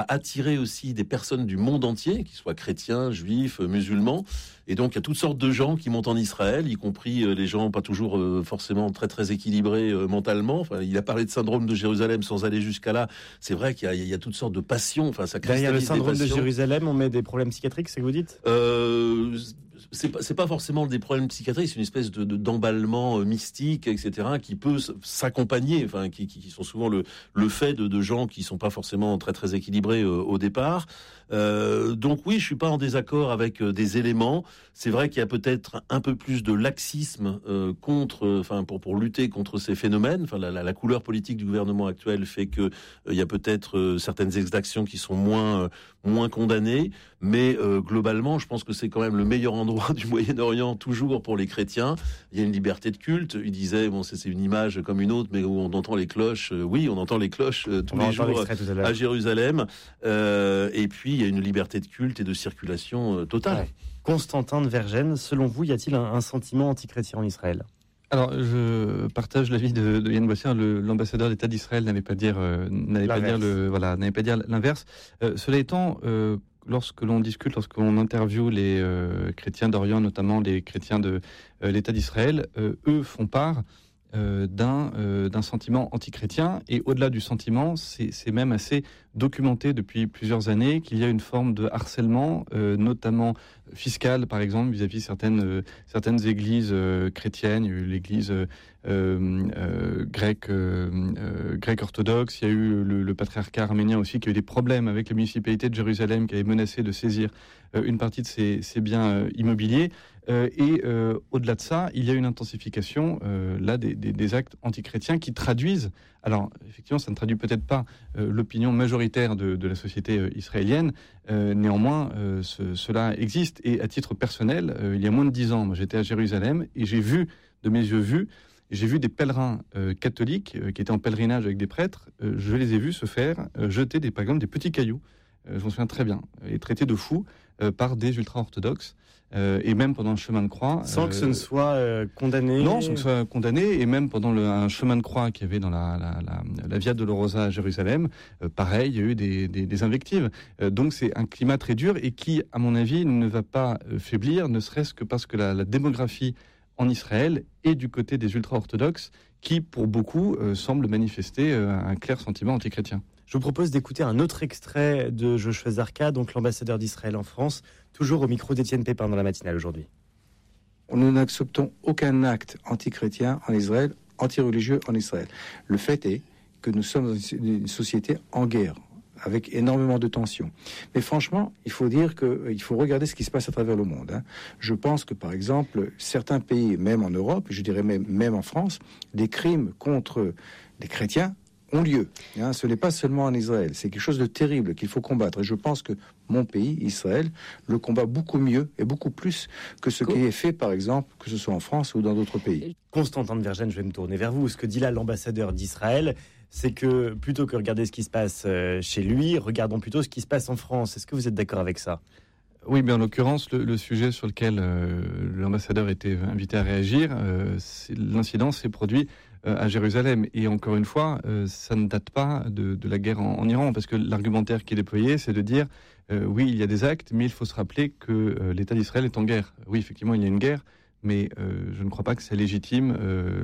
attirer aussi des personnes du monde entier, qu'ils soient chrétiens, juifs, musulmans. Et donc, il y a toutes sortes de gens qui montent en Israël, y compris les gens pas toujours forcément très très équilibrés mentalement. Enfin, il a parlé de syndrome de Jérusalem sans aller jusqu'à là. C'est vrai qu'il y a toutes sortes de passions. Enfin, ça cristallise derrière le syndrome des de Jérusalem, on met des problèmes psychiatriques, c'est ce que vous dites ? C'est pas forcément des problèmes psychiatriques, c'est une espèce d'emballement mystique, etc., qui peut s'accompagner, enfin, qui sont souvent le fait de gens qui sont pas forcément très très équilibrés au départ. Donc oui, je suis pas en désaccord avec des éléments. C'est vrai qu'il y a peut-être un peu plus de laxisme pour lutter contre ces phénomènes. Enfin, la couleur politique du gouvernement actuel fait que il y a peut-être certaines exactions qui sont moins condamnées, mais globalement, je pense que c'est quand même le meilleur endroit du Moyen-Orient toujours pour les chrétiens. Il y a une liberté de culte. Il disait, bon, c'est une image comme une autre, mais où on entend les cloches. Oui, on entend les cloches tous les jours à Jérusalem. Et puis, il y a une liberté de culte et de circulation totale. Ouais. Constantin de Vergennes, selon vous, y a-t-il un sentiment antichrétien en Israël ? Alors, je partage l'avis de Yann Boissière. L'ambassadeur d'État d'Israël n'allait pas dire l'inverse. Cela étant, lorsque l'on interviewe les chrétiens d'Orient, notamment les chrétiens de l'État d'Israël, eux font part d'un sentiment antichrétien, et au-delà du sentiment, c'est même assez documenté depuis plusieurs années qu'il y a une forme de harcèlement, notamment fiscal, par exemple, vis-à-vis certaines églises chrétiennes, l'église grecque orthodoxe. Il y a eu le patriarcat arménien aussi qui a eu des problèmes avec la municipalité de Jérusalem, qui avait menacé de saisir une partie de ses biens immobiliers. Et au-delà de ça, il y a une intensification là des actes antichrétiens qui traduisent. Alors effectivement, ça ne traduit peut-être pas l'opinion majoritaire de la société israélienne. Néanmoins, cela existe. Et à titre personnel, il y a moins de 10 ans, moi j'étais à Jérusalem et j'ai vu des pèlerins catholiques qui étaient en pèlerinage avec des prêtres. Je les ai vus se faire jeter par exemple des petits cailloux. Je m'en souviens très bien, et traités de fous par des ultra-orthodoxes, et même pendant le chemin de croix. Sans que ce ne soit condamné. Non, sans que ce soit condamné, et même pendant un chemin de croix qu'il y avait dans la Via Dolorosa à Jérusalem, pareil, il y a eu des invectives. Donc c'est un climat très dur, et qui, à mon avis, ne va pas faiblir, ne serait-ce que parce que la démographie en Israël est du côté des ultra-orthodoxes, qui, pour beaucoup, semblent manifester un clair sentiment antichrétien. Je vous propose d'écouter un autre extrait de Joshua Zarka, donc l'ambassadeur d'Israël en France, toujours au micro d'Étienne Pépin dans la matinale aujourd'hui. Nous n'acceptons aucun acte antichrétien en Israël, anti-religieux en Israël. Le fait est que nous sommes une société en guerre, avec énormément de tensions. Mais franchement, il faut dire qu'il faut regarder ce qui se passe à travers le monde. Je pense que, par exemple, certains pays, même en Europe, je dirais même en France, des crimes contre les chrétiens ont lieu. Ce n'est pas seulement en Israël. C'est quelque chose de terrible qu'il faut combattre. Et je pense que mon pays, Israël, le combat beaucoup mieux et beaucoup plus que ce qui est fait, par exemple, que ce soit en France ou dans d'autres pays. Constantin de Vergennes, je vais me tourner vers vous. Ce que dit là l'ambassadeur d'Israël, c'est que plutôt que regarder ce qui se passe chez lui, regardons plutôt ce qui se passe en France. Est-ce que vous êtes d'accord avec ça ? Oui, mais en l'occurrence, le sujet sur lequel l'ambassadeur était invité à réagir, l'incident s'est produit à Jérusalem. Et encore une fois, ça ne date pas de la guerre en Iran, parce que l'argumentaire qui est déployé, c'est de dire oui, il y a des actes, mais il faut se rappeler que l'État d'Israël est en guerre. Oui, effectivement, il y a une guerre, mais je ne crois pas que ça légitime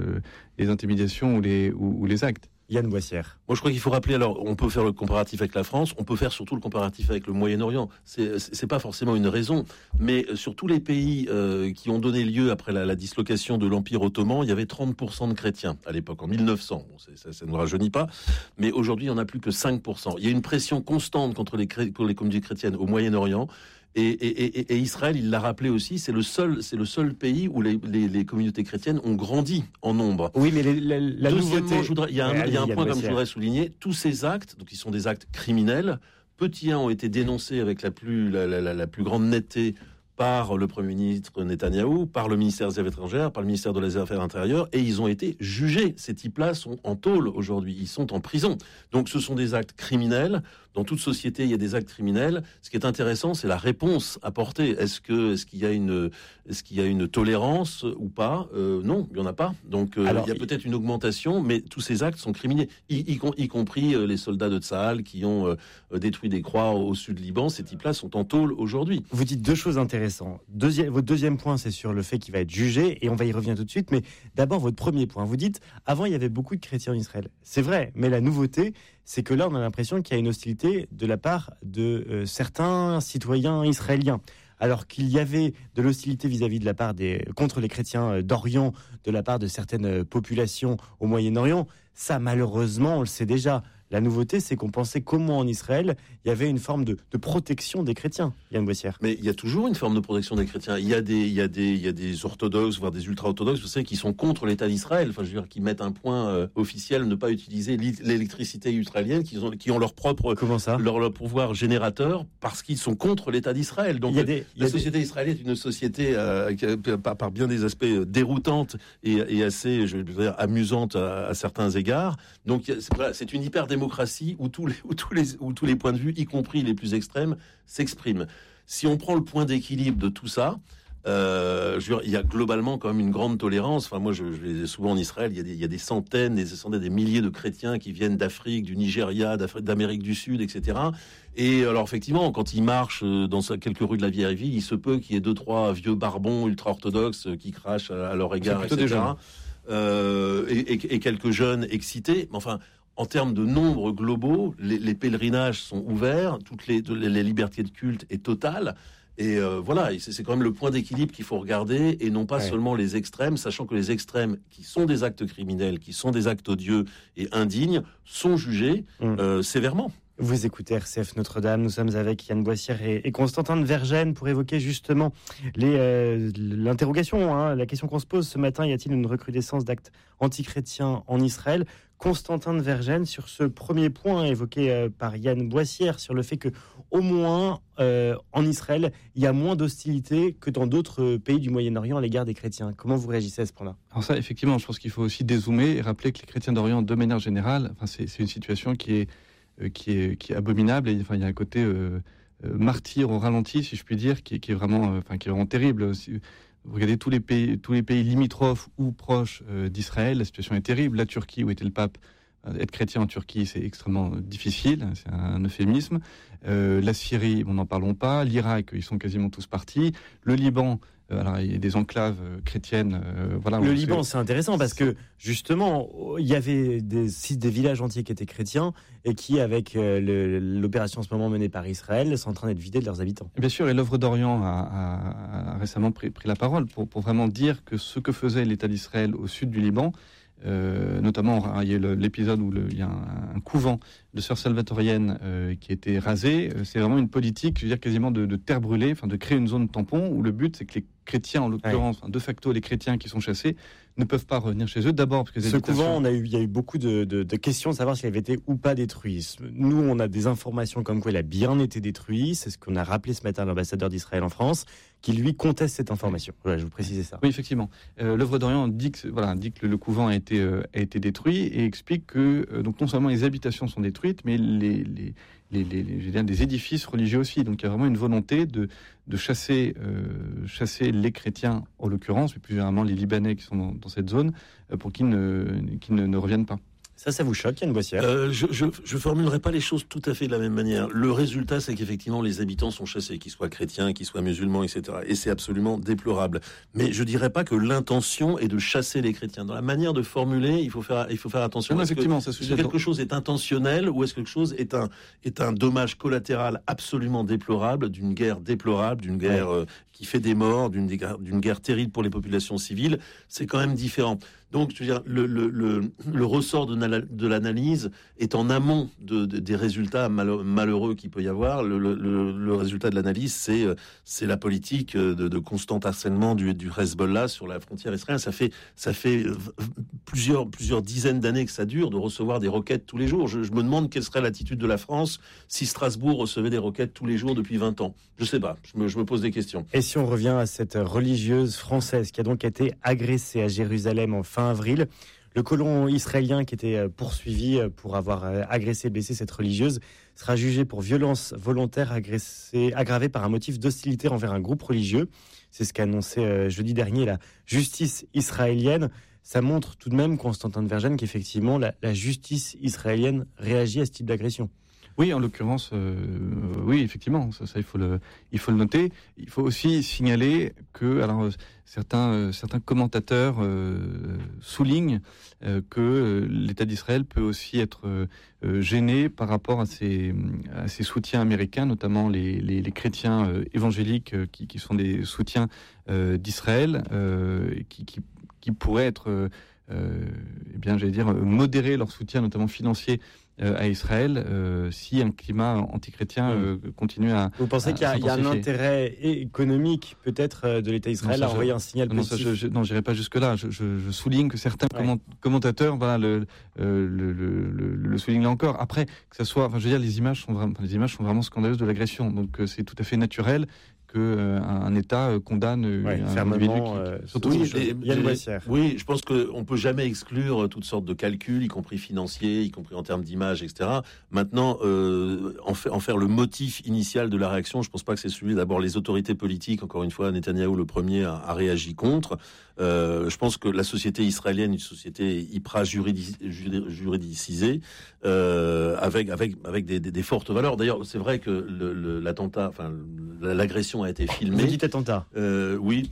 les intimidations ou les actes. Yann Boissière. Moi, je crois qu'il faut rappeler, alors, on peut faire le comparatif avec la France, on peut faire surtout le comparatif avec le Moyen-Orient. C'est pas forcément une raison, mais sur tous les pays qui ont donné lieu après la dislocation de l'Empire ottoman, il y avait 30% de chrétiens à l'époque, en 1900. Bon, ça ne nous rajeunit pas, mais aujourd'hui, il n'y en a plus que 5%. Il y a une pression constante contre les communautés chrétiennes au Moyen-Orient. Et Israël, il l'a rappelé aussi, c'est le seul pays où les communautés chrétiennes ont grandi en nombre. Oui, mais la nouveauté... il y a un point comme je voudrais souligner, tous ces actes, donc ils sont des actes criminels, petits uns ont été dénoncés avec la plus grande netteté par le Premier ministre Netanyahou, par le ministère des Affaires étrangères, par le ministère des Affaires intérieures, et ils ont été jugés. Ces types-là sont en tôle aujourd'hui, ils sont en prison. Donc ce sont des actes criminels dans toute société, il y a des actes criminels. Ce qui est intéressant, c'est la réponse apportée. Est-ce qu'il y a une tolérance ou pas? Non, il y en a pas. Donc il y a peut-être une augmentation, mais tous ces actes sont criminels, y compris les soldats de Tsahal qui ont détruit des croix au sud Liban. Ces types-là sont en tôle aujourd'hui. Vous dites deux choses intéressantes. Votre deuxième point, c'est sur le fait qu'il va être jugé, et on va y revenir tout de suite. Mais d'abord, votre premier point. Vous dites, avant, il y avait beaucoup de chrétiens en Israël. C'est vrai, mais la nouveauté, c'est que là, on a l'impression qu'il y a une hostilité de la part de certains citoyens israéliens. Alors qu'il y avait de l'hostilité vis-à-vis de la part contre les chrétiens d'Orient, de la part de certaines populations au Moyen-Orient, ça, malheureusement, on le sait déjà. La nouveauté, c'est qu'on pensait qu'au moins en Israël, il y avait une forme de protection des chrétiens, Yann Boissière. Mais il y a toujours une forme de protection des chrétiens. Il y a des orthodoxes, voire des ultra-orthodoxes, vous savez, qui sont contre l'État d'Israël. Enfin, je veux dire, qui mettent un point officiel, ne pas utiliser l'électricité israélienne, qui ont leur propre leur pouvoir générateur, parce qu'ils sont contre l'État d'Israël. Donc, la société israélienne est une société par bien des aspects déroutante et assez, je veux dire, amusante à certains égards. Donc, c'est une hyper-démocratie où tous les points de vue, y compris les plus extrêmes, s'expriment. Si on prend le point d'équilibre de tout ça, il y a globalement quand même une grande tolérance. Enfin, moi, je vais souvent en Israël, il y a des centaines, des milliers de chrétiens qui viennent d'Afrique, du Nigeria, d'Amérique du Sud, etc. Et alors, effectivement, quand ils marchent dans quelques rues de la vieille ville, il se peut qu'il y ait 2-3 vieux barbons ultra-orthodoxes qui crachent à leur égard, etc. Et quelques jeunes excités. Enfin, en termes de nombres globaux, les pèlerinages sont ouverts, toutes les libertés de culte est totale. Et voilà, c'est quand même le point d'équilibre qu'il faut regarder, et non pas seulement les extrêmes, sachant que les extrêmes, qui sont des actes criminels, qui sont des actes odieux et indignes, sont jugés sévèrement. Vous écoutez RCF Notre-Dame, nous sommes avec Yann Boissière et Constantin de Vergennes pour évoquer justement l'interrogation, la question qu'on se pose ce matin, y a-t-il une recrudescence d'actes antichrétiens en Israël? Constantin de Vergennes, sur ce premier point évoqué par Yann Boissière, sur le fait que au moins en Israël, il y a moins d'hostilité que dans d'autres pays du Moyen-Orient à l'égard des chrétiens. Comment vous réagissez à ce point-là? Alors ça, effectivement, je pense qu'il faut aussi dézoomer et rappeler que les chrétiens d'Orient, de manière générale, c'est une situation qui est abominable, et enfin il y a un côté martyr au ralenti, si je puis dire, qui est vraiment terrible. Vous regardez tous les pays limitrophes ou proches d'Israël, la situation est terrible. La Turquie, où était le pape, être chrétien en Turquie, c'est extrêmement difficile, c'est un euphémisme. La Syrie, n'en parlons pas. L'Irak, ils sont quasiment tous partis. Le Liban, alors il y a des enclaves chrétiennes. Le Liban, c'est intéressant parce que justement, il y avait des villages entiers qui étaient chrétiens et qui, avec l'opération en ce moment menée par Israël, sont en train d'être vidés de leurs habitants. Et bien sûr, et l'œuvre d'Orient a récemment pris la parole pour vraiment dire que ce que faisait l'État d'Israël au sud du Liban, notamment il y a l'épisode où il y a un couvent de sœurs salvatoriennes qui a été rasé. C'est vraiment une politique, je veux dire, quasiment de terre brûlée, de créer une zone tampon où le but c'est que les chrétiens, en l'occurrence, de facto les chrétiens qui sont chassés, ne peuvent pas revenir chez eux. D'abord parce que ce couvent, il y a eu beaucoup de questions de savoir s'il avait été ou pas détruit. Nous, on a des informations comme quoi il a bien été détruit. C'est ce qu'on a rappelé ce matin à l'ambassadeur d'Israël en France, qui lui conteste cette information. Voilà, je vous précisais ça. Oui, effectivement. L'œuvre d'Orient dit que le couvent a été détruit, et explique que donc non seulement les habitations sont détruites, mais des édifices religieux aussi. Donc il y a vraiment une volonté de chasser les chrétiens, en l'occurrence, mais plus généralement les Libanais qui sont dans cette zone, pour qu'ils ne reviennent pas. Ça vous choque, Yann Boissière? Je formulerai pas les choses tout à fait de la même manière. Le résultat, c'est qu'effectivement, les habitants sont chassés, qu'ils soient chrétiens, qu'ils soient musulmans, etc. Et c'est absolument déplorable. Mais je dirais pas que l'intention est de chasser les chrétiens. Dans la manière de formuler, il faut faire attention. Non, effectivement, est-ce que quelque chose est intentionnel, ou est-ce que quelque chose est un dommage collatéral absolument déplorable, d'une guerre déplorable, d'une guerre qui fait des morts, d'une guerre terrible pour les populations civiles? C'est quand même différent. Donc, je veux dire, le ressort de l'analyse est en amont des résultats malheureux qu'il peut y avoir. Le résultat de l'analyse, c'est la politique de constant harcèlement du Hezbollah sur la frontière israélienne. Ça fait plusieurs dizaines d'années que ça dure, de recevoir des roquettes tous les jours. Je me demande quelle serait l'attitude de la France si Strasbourg recevait des roquettes tous les jours depuis 20 ans. Je sais pas, je me pose des questions. Et si on revient à cette religieuse française qui a donc été agressée à Jérusalem en fin avril, le colon israélien qui était poursuivi pour avoir agressé et blessé cette religieuse sera jugé pour violence volontaire aggravée par un motif d'hostilité envers un groupe religieux. C'est ce qu'a annoncé jeudi dernier la justice israélienne. Ça montre tout de même, Constantin de Vergennes, qu'effectivement, la justice israélienne réagit à ce type d'agression. Oui, en l'occurrence, oui, effectivement, ça il faut le noter. Il faut aussi signaler que, alors, certains commentateurs soulignent que l'État d'Israël peut aussi être gêné par rapport à ses soutiens américains, notamment les chrétiens évangéliques qui sont des soutiens d'Israël, qui pourraient être, modérer leur soutien, notamment financier, à Israël, si un climat antichrétien continue à. Vous pensez qu'il y a un intérêt économique, peut-être, de l'État d'Israël à envoyer un signal positif? Non, j'irai pas jusque-là. Je souligne que certains commentateurs le soulignent là encore. Après, que ça soit, les images sont vraiment scandaleuses de l'agression. Donc, c'est tout à fait naturel qu'un État condamne un individu Yann Boissière. Oui, je pense qu'on ne peut jamais exclure toutes sortes de calculs, y compris financiers, y compris en termes d'image, etc. Maintenant, en faire le motif initial de la réaction, je ne pense pas que c'est celui d'abord les autorités politiques. Encore une fois, Netanyahou, le premier, a réagi contre. Je pense que la société israélienne, une société hyper juridicisée, avec des fortes valeurs. D'ailleurs, c'est vrai que l'attentat, l'agression a été filmée. Vous dites attentat. Oui,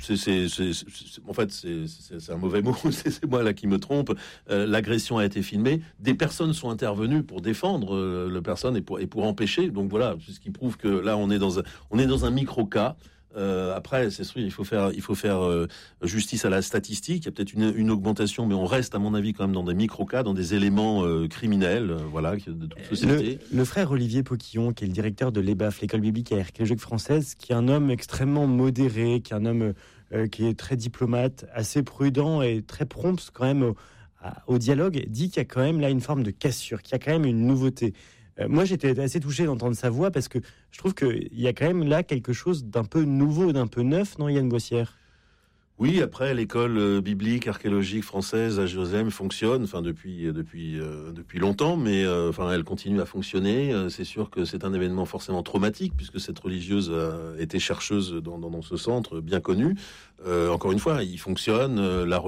en fait, c'est un mauvais mot. C'est moi là qui me trompe. L'agression a été filmée. Des personnes sont intervenues pour défendre la personne et pour empêcher. Donc voilà, c'est ce qui prouve que là, on est dans un micro-cas. Après, c'est sûr, il faut faire justice à la statistique. Il y a peut-être une augmentation, mais on reste, à mon avis, quand même dans des micro-cas, dans des éléments criminels, de toute société. Le frère Olivier Poquillon, qui est le directeur de l'EBAF, l'école biblique et archéologique française, qui est un homme extrêmement modéré, qui est un homme qui est très diplomate, assez prudent et très prompt quand même au dialogue, dit qu'il y a quand même là une forme de cassure, qu'il y a quand même une nouveauté. Moi, j'étais assez touché d'entendre sa voix parce que je trouve qu'il y a quand même là quelque chose d'un peu nouveau, d'un peu neuf, non, Yann Boissière? Oui, après, l'école biblique, archéologique française à Jérusalem fonctionne, depuis longtemps, mais elle continue à fonctionner. C'est sûr que c'est un événement forcément traumatique puisque cette religieuse était chercheuse dans ce centre bien connu. Encore une fois, il fonctionne.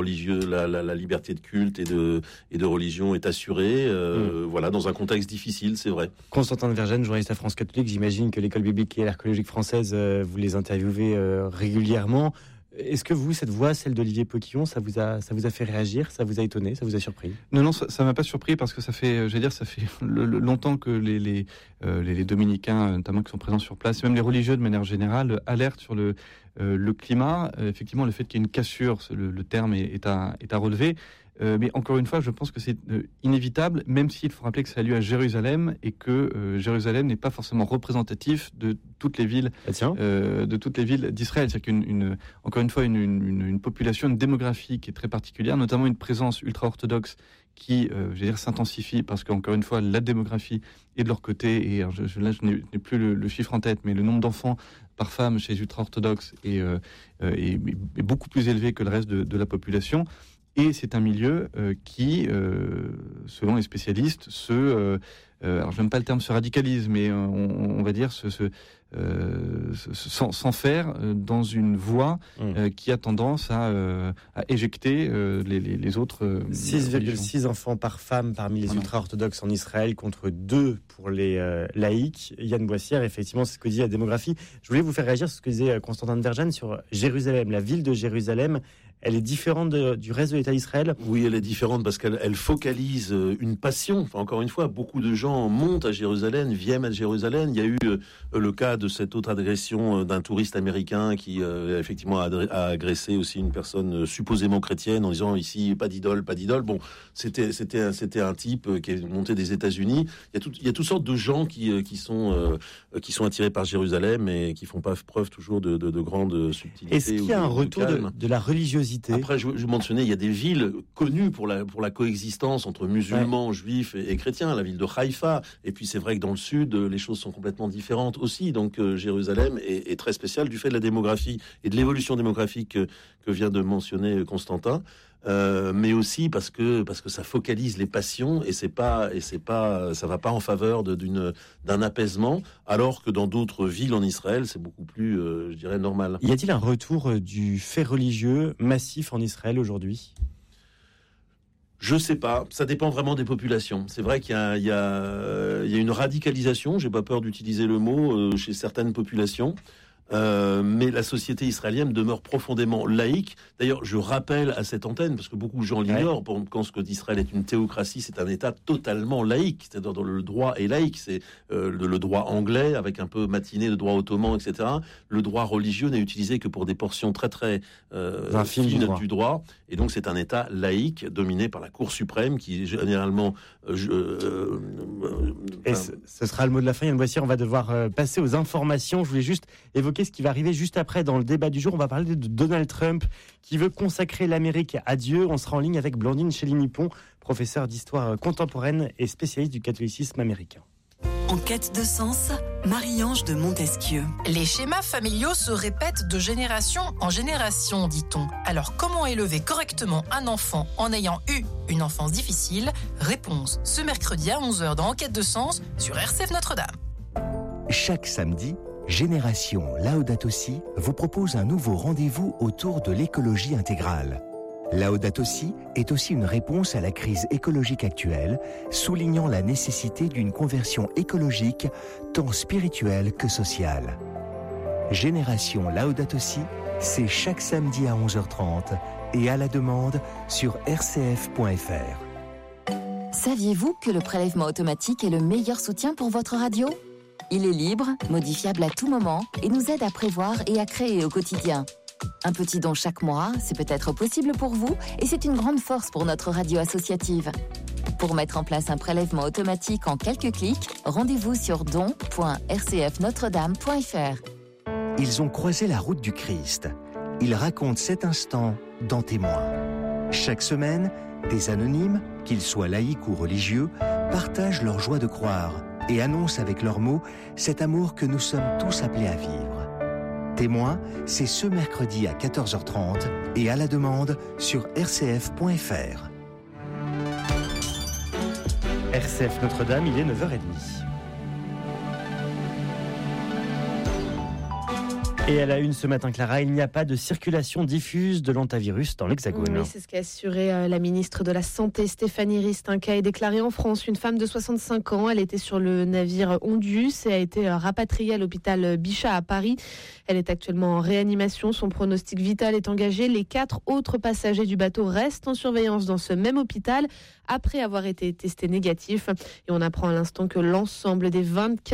La liberté de culte et de religion est assurée. Dans un contexte difficile, c'est vrai. Constantin de Vergennes, journaliste à France Catholique, j'imagine que l'école biblique et archéologique française, vous les interviewez régulièrement. Est-ce que vous, cette voix, celle d'Olivier Poquillon, ça vous a fait réagir, ça vous a étonné, ça vous a surpris? Non, ça m'a pas surpris parce que ça fait longtemps que les dominicains, notamment qui sont présents sur place, même les religieux de manière générale, alertent sur le climat. Effectivement, le fait qu'il y ait une cassure, le terme est à relever. Mais encore une fois, je pense que c'est inévitable, même s'il faut rappeler que ça a lieu à Jérusalem et que Jérusalem n'est pas forcément représentatif de toutes les villes, d'Israël. C'est-à-dire encore une fois, une population, une démographie qui est très particulière, notamment une présence ultra-orthodoxe qui, s'intensifie parce qu'encore une fois, la démographie est de leur côté. Et je n'ai plus le chiffre en tête, mais le nombre d'enfants par femme chez les ultra-orthodoxes est beaucoup plus élevé que le reste de la population. Et c'est un milieu qui, selon les spécialistes, alors j'aime pas le terme se radicalise, mais on va dire s'enferme dans une voie qui a tendance à éjecter les autres. 6,6 enfants par femme parmi les ultra-orthodoxes en Israël contre 2 pour les laïcs. Yann Boissière, effectivement, c'est ce que dit la démographie. Je voulais vous faire réagir sur ce que disait Constantin de Vergennes sur Jérusalem. La ville de Jérusalem, elle est différente du reste de l'État d'Israël? Oui, elle est différente parce qu'elle focalise une passion. Enfin, encore une fois, beaucoup de gens montent à Jérusalem, viennent à Jérusalem. Il y a eu le cas de cette autre agression d'un touriste américain qui, effectivement, a agressé aussi une personne supposément chrétienne en disant ici, pas d'idole, pas d'idole. Bon, c'était un type qui est monté des États-Unis. Il y a toutes sortes de gens qui sont attirés par Jérusalem et qui font pas preuve toujours de grande subtilité. Est-ce qu'il y a un retour de la religiosité? Après, je mentionnais, il y a des villes connues pour la coexistence entre musulmans, juifs et chrétiens. La ville de Haïfa, Haïfa. Et puis c'est vrai que dans le sud, les choses sont complètement différentes aussi. Donc Jérusalem est très spécial du fait de la démographie et de l'évolution démographique que vient de mentionner Constantin. Mais aussi parce que ça focalise les passions et ça va pas en faveur d'un apaisement, alors que dans d'autres villes en Israël, c'est beaucoup plus, je dirais, normal. Y a-t-il un retour du fait religieux massif en Israël aujourd'hui ? Je sais pas, ça dépend vraiment des populations. C'est vrai qu'il y a une radicalisation, j'ai pas peur d'utiliser le mot, chez certaines populations. Mais la société israélienne demeure profondément laïque. D'ailleurs, je rappelle à cette antenne, parce que beaucoup de gens l'ignorent, pensent que d'Israël est une théocratie, c'est un État totalement laïque. C'est-à-dire dans le droit est laïque, c'est le droit anglais avec un peu matiné de droit ottoman, etc. Le droit religieux n'est utilisé que pour des portions très très fines du droit. Et donc c'est un État laïque dominé par la Cour suprême qui généralement... Et ce sera le mot de la fin, Yann Boissière. On va devoir passer aux informations. Je voulais juste évoquer ce qui va arriver juste après dans le débat du jour. On va parler de Donald Trump qui veut consacrer l'Amérique à Dieu. On sera en ligne avec Blandine Chély-Nippon, professeure d'histoire contemporaine et spécialiste du catholicisme américain. En quête de sens, Marie-Ange de Montesquieu. Les schémas familiaux se répètent de génération en génération, dit-on. Alors comment élever correctement un enfant en ayant eu une enfance difficile ? Réponse ce mercredi à 11h dans En quête de sens sur RCF Notre-Dame. Chaque samedi, Génération Laudato Si vous propose un nouveau rendez-vous autour de l'écologie intégrale. Laudato Si est aussi une réponse à la crise écologique actuelle, soulignant la nécessité d'une conversion écologique tant spirituelle que sociale. Génération Laudato Si, c'est chaque samedi à 11h30 et à la demande sur rcf.fr. Saviez-vous que le prélèvement automatique est le meilleur soutien pour votre radio ? Il est libre, modifiable à tout moment et nous aide à prévoir et à créer au quotidien. Un petit don chaque mois, c'est peut-être possible pour vous et c'est une grande force pour notre radio associative. Pour mettre en place un prélèvement automatique en quelques clics, rendez-vous sur don.rcfnotredame.fr. Ils ont croisé la route du Christ. Ils racontent cet instant dans Témoins. Chaque semaine, des anonymes, qu'ils soient laïcs ou religieux, partagent leur joie de croire et annoncent avec leurs mots cet amour que nous sommes tous appelés à vivre. Témoins, c'est ce mercredi à 14h30 et à la demande sur rcf.fr. RCF Notre-Dame, il est 9h30. Et à la une ce matin, Clara, il n'y a pas de circulation diffuse de l'hantavirus dans l'Hexagone. Oui, c'est ce qu'a assuré la ministre de la Santé, Stéphanie Rist. Un cas est déclaré en France. Une femme de 65 ans, elle était sur le navire Ondius et a été rapatriée à l'hôpital Bichat à Paris. Elle est actuellement en réanimation. Son pronostic vital est engagé. Les 4 autres passagers du bateau restent en surveillance dans ce même hôpital après avoir été testés négatifs. Et on apprend à l'instant que l'ensemble des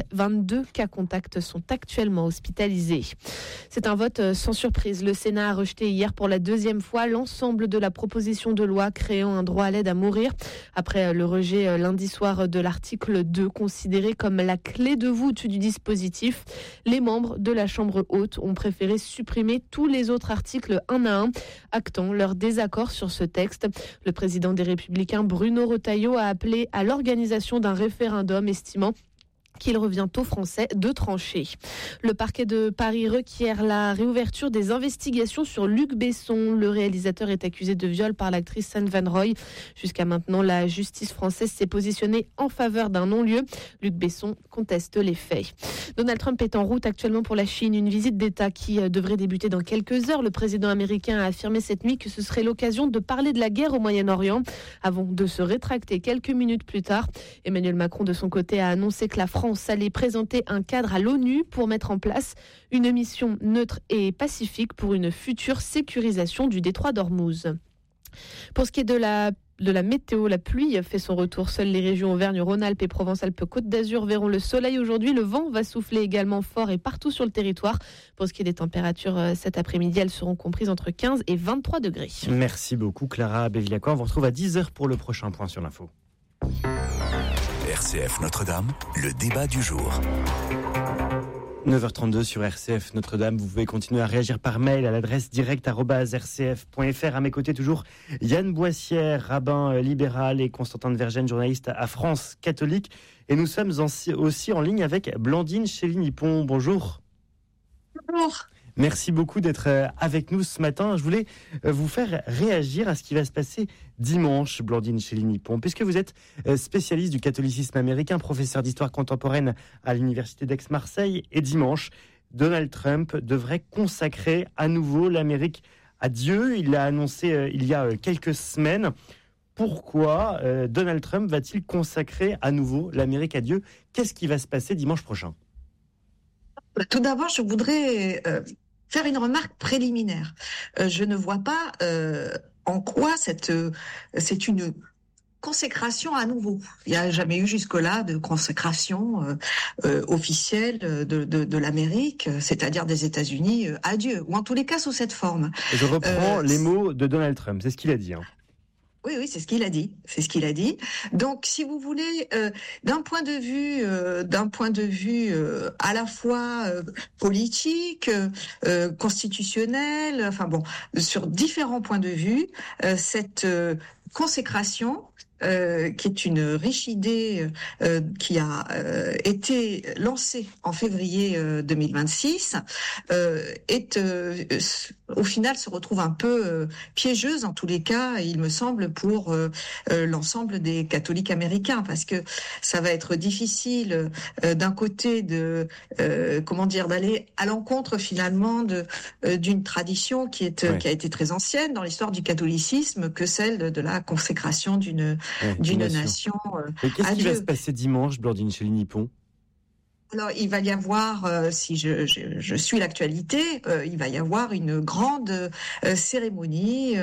22 cas contacts sont actuellement hospitalisés. C'est un vote sans surprise. Le Sénat a rejeté hier pour la 2e fois l'ensemble de la proposition de loi créant un droit à l'aide à mourir. Après le rejet lundi soir de l'article 2, considéré comme la clé de voûte du dispositif, les membres de la Chambre haute ont préféré supprimer tous les autres articles un à un, actant leur désaccord sur ce texte. Le président des Républicains, Bruno Retailleau, a appelé à l'organisation d'un référendum, estimant qu'il revient aux Français de trancher. Le parquet de Paris requiert la réouverture des investigations sur Luc Besson. Le réalisateur est accusé de viol par l'actrice Anne Van Roy. Jusqu'à maintenant, la justice française s'est positionnée en faveur d'un non-lieu. Luc Besson conteste les faits. Donald Trump est en route actuellement pour la Chine. Une visite d'État qui devrait débuter dans quelques heures. Le président américain a affirmé cette nuit que ce serait l'occasion de parler de la guerre au Moyen-Orient avant de se rétracter quelques minutes plus tard. Emmanuel Macron, de son côté, a annoncé que la France allait présenter un cadre à l'ONU pour mettre en place une mission neutre et pacifique pour une future sécurisation du détroit d'Ormuz. Pour ce qui est de la météo, la pluie fait son retour. Seules les régions Auvergne-Rhône-Alpes et Provence-Alpes-Côte d'Azur verront le soleil aujourd'hui. Le vent va souffler également fort et partout sur le territoire. Pour ce qui est des températures cet après-midi, elles seront comprises entre 15 et 23 degrés. Merci beaucoup Clara Bévilacqua. On vous retrouve à 10h pour le prochain point sur l'info. RCF Notre-Dame, le débat du jour. 9h32 sur RCF Notre-Dame. Vous pouvez continuer à réagir par mail à l'adresse direct@rcf.fr. À mes côtés, toujours Yann Boissière, rabbin libéral, et Constantin de Vergennes, journaliste à France Catholique. Et nous sommes aussi en ligne avec Blandine Chély-Nippon. Bonjour. Bonjour. Merci beaucoup d'être avec nous ce matin. Je voulais vous faire réagir à ce qui va se passer dimanche, Blandine Chély-Nippon, puisque vous êtes spécialiste du catholicisme américain, professeur d'histoire contemporaine à l'université d'Aix-Marseille. Et dimanche, Donald Trump devrait consacrer à nouveau l'Amérique à Dieu. Il l'a annoncé il y a quelques semaines. Pourquoi Donald Trump va-t-il consacrer à nouveau l'Amérique à Dieu ? Qu'est-ce qui va se passer dimanche prochain ? Tout d'abord, je voudrais faire une remarque préliminaire. Je ne vois pas en quoi c'est une consécration à nouveau. Il n'y a jamais eu jusque-là de consécration officielle de l'Amérique, c'est-à-dire des États-Unis à Dieu, ou en tous les cas sous cette forme. Je reprends les mots de Donald Trump, c'est ce qu'il a dit. Oui, c'est ce qu'il a dit. Donc, si vous voulez, d'un point de vue à la fois politique, constitutionnel, sur différents points de vue, cette consécration, qui est une riche idée qui a été lancée en février 2026, au final se retrouve un peu piégeuse, en tous les cas, il me semble, pour l'ensemble des catholiques américains, parce que ça va être difficile d'un côté d'aller à l'encontre finalement d'une tradition qui a été très ancienne dans l'histoire du catholicisme, que celle de la consécration d'une nation. Et qu'est-ce qui va se passer dimanche, Blandine Chély-Nippon ? Alors, il va y avoir, si je suis l'actualité, il va y avoir une grande cérémonie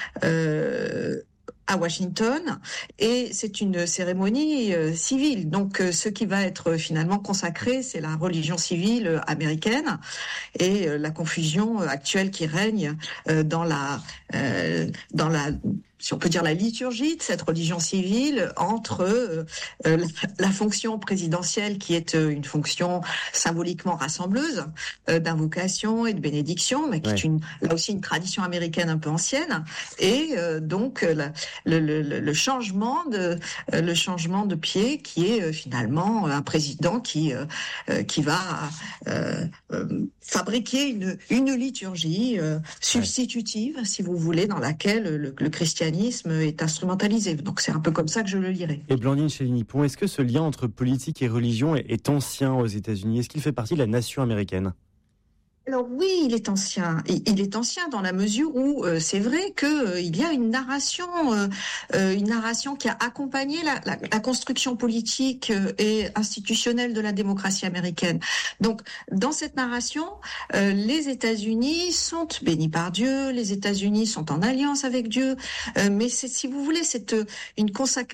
à Washington, et c'est une cérémonie civile. Donc, ce qui va être finalement consacré, c'est la religion civile américaine et la confusion actuelle qui règne dans la si on peut dire la liturgie de cette religion civile entre la fonction présidentielle, qui est une fonction symboliquement rassembleuse d'invocation et de bénédiction, mais qui est là aussi une tradition américaine un peu ancienne, et donc le changement de pied, qui est finalement un président qui va fabriquer une liturgie substitutive, si vous voulez, dans laquelle le christianisme est instrumentalisé. Donc c'est un peu comme ça que je le lirai. Et Blandine Chély-Nippon, est-ce que ce lien entre politique et religion est ancien aux États-Unis ? Est-ce qu'il fait partie de la nation américaine ? Alors oui, il est ancien. Il est ancien dans la mesure où c'est vrai que il y a une narration qui a accompagné la construction politique et institutionnelle de la démocratie américaine. Donc dans cette narration, les États-Unis sont bénis par Dieu, les États-Unis sont en alliance avec Dieu, mais si vous voulez, c'est une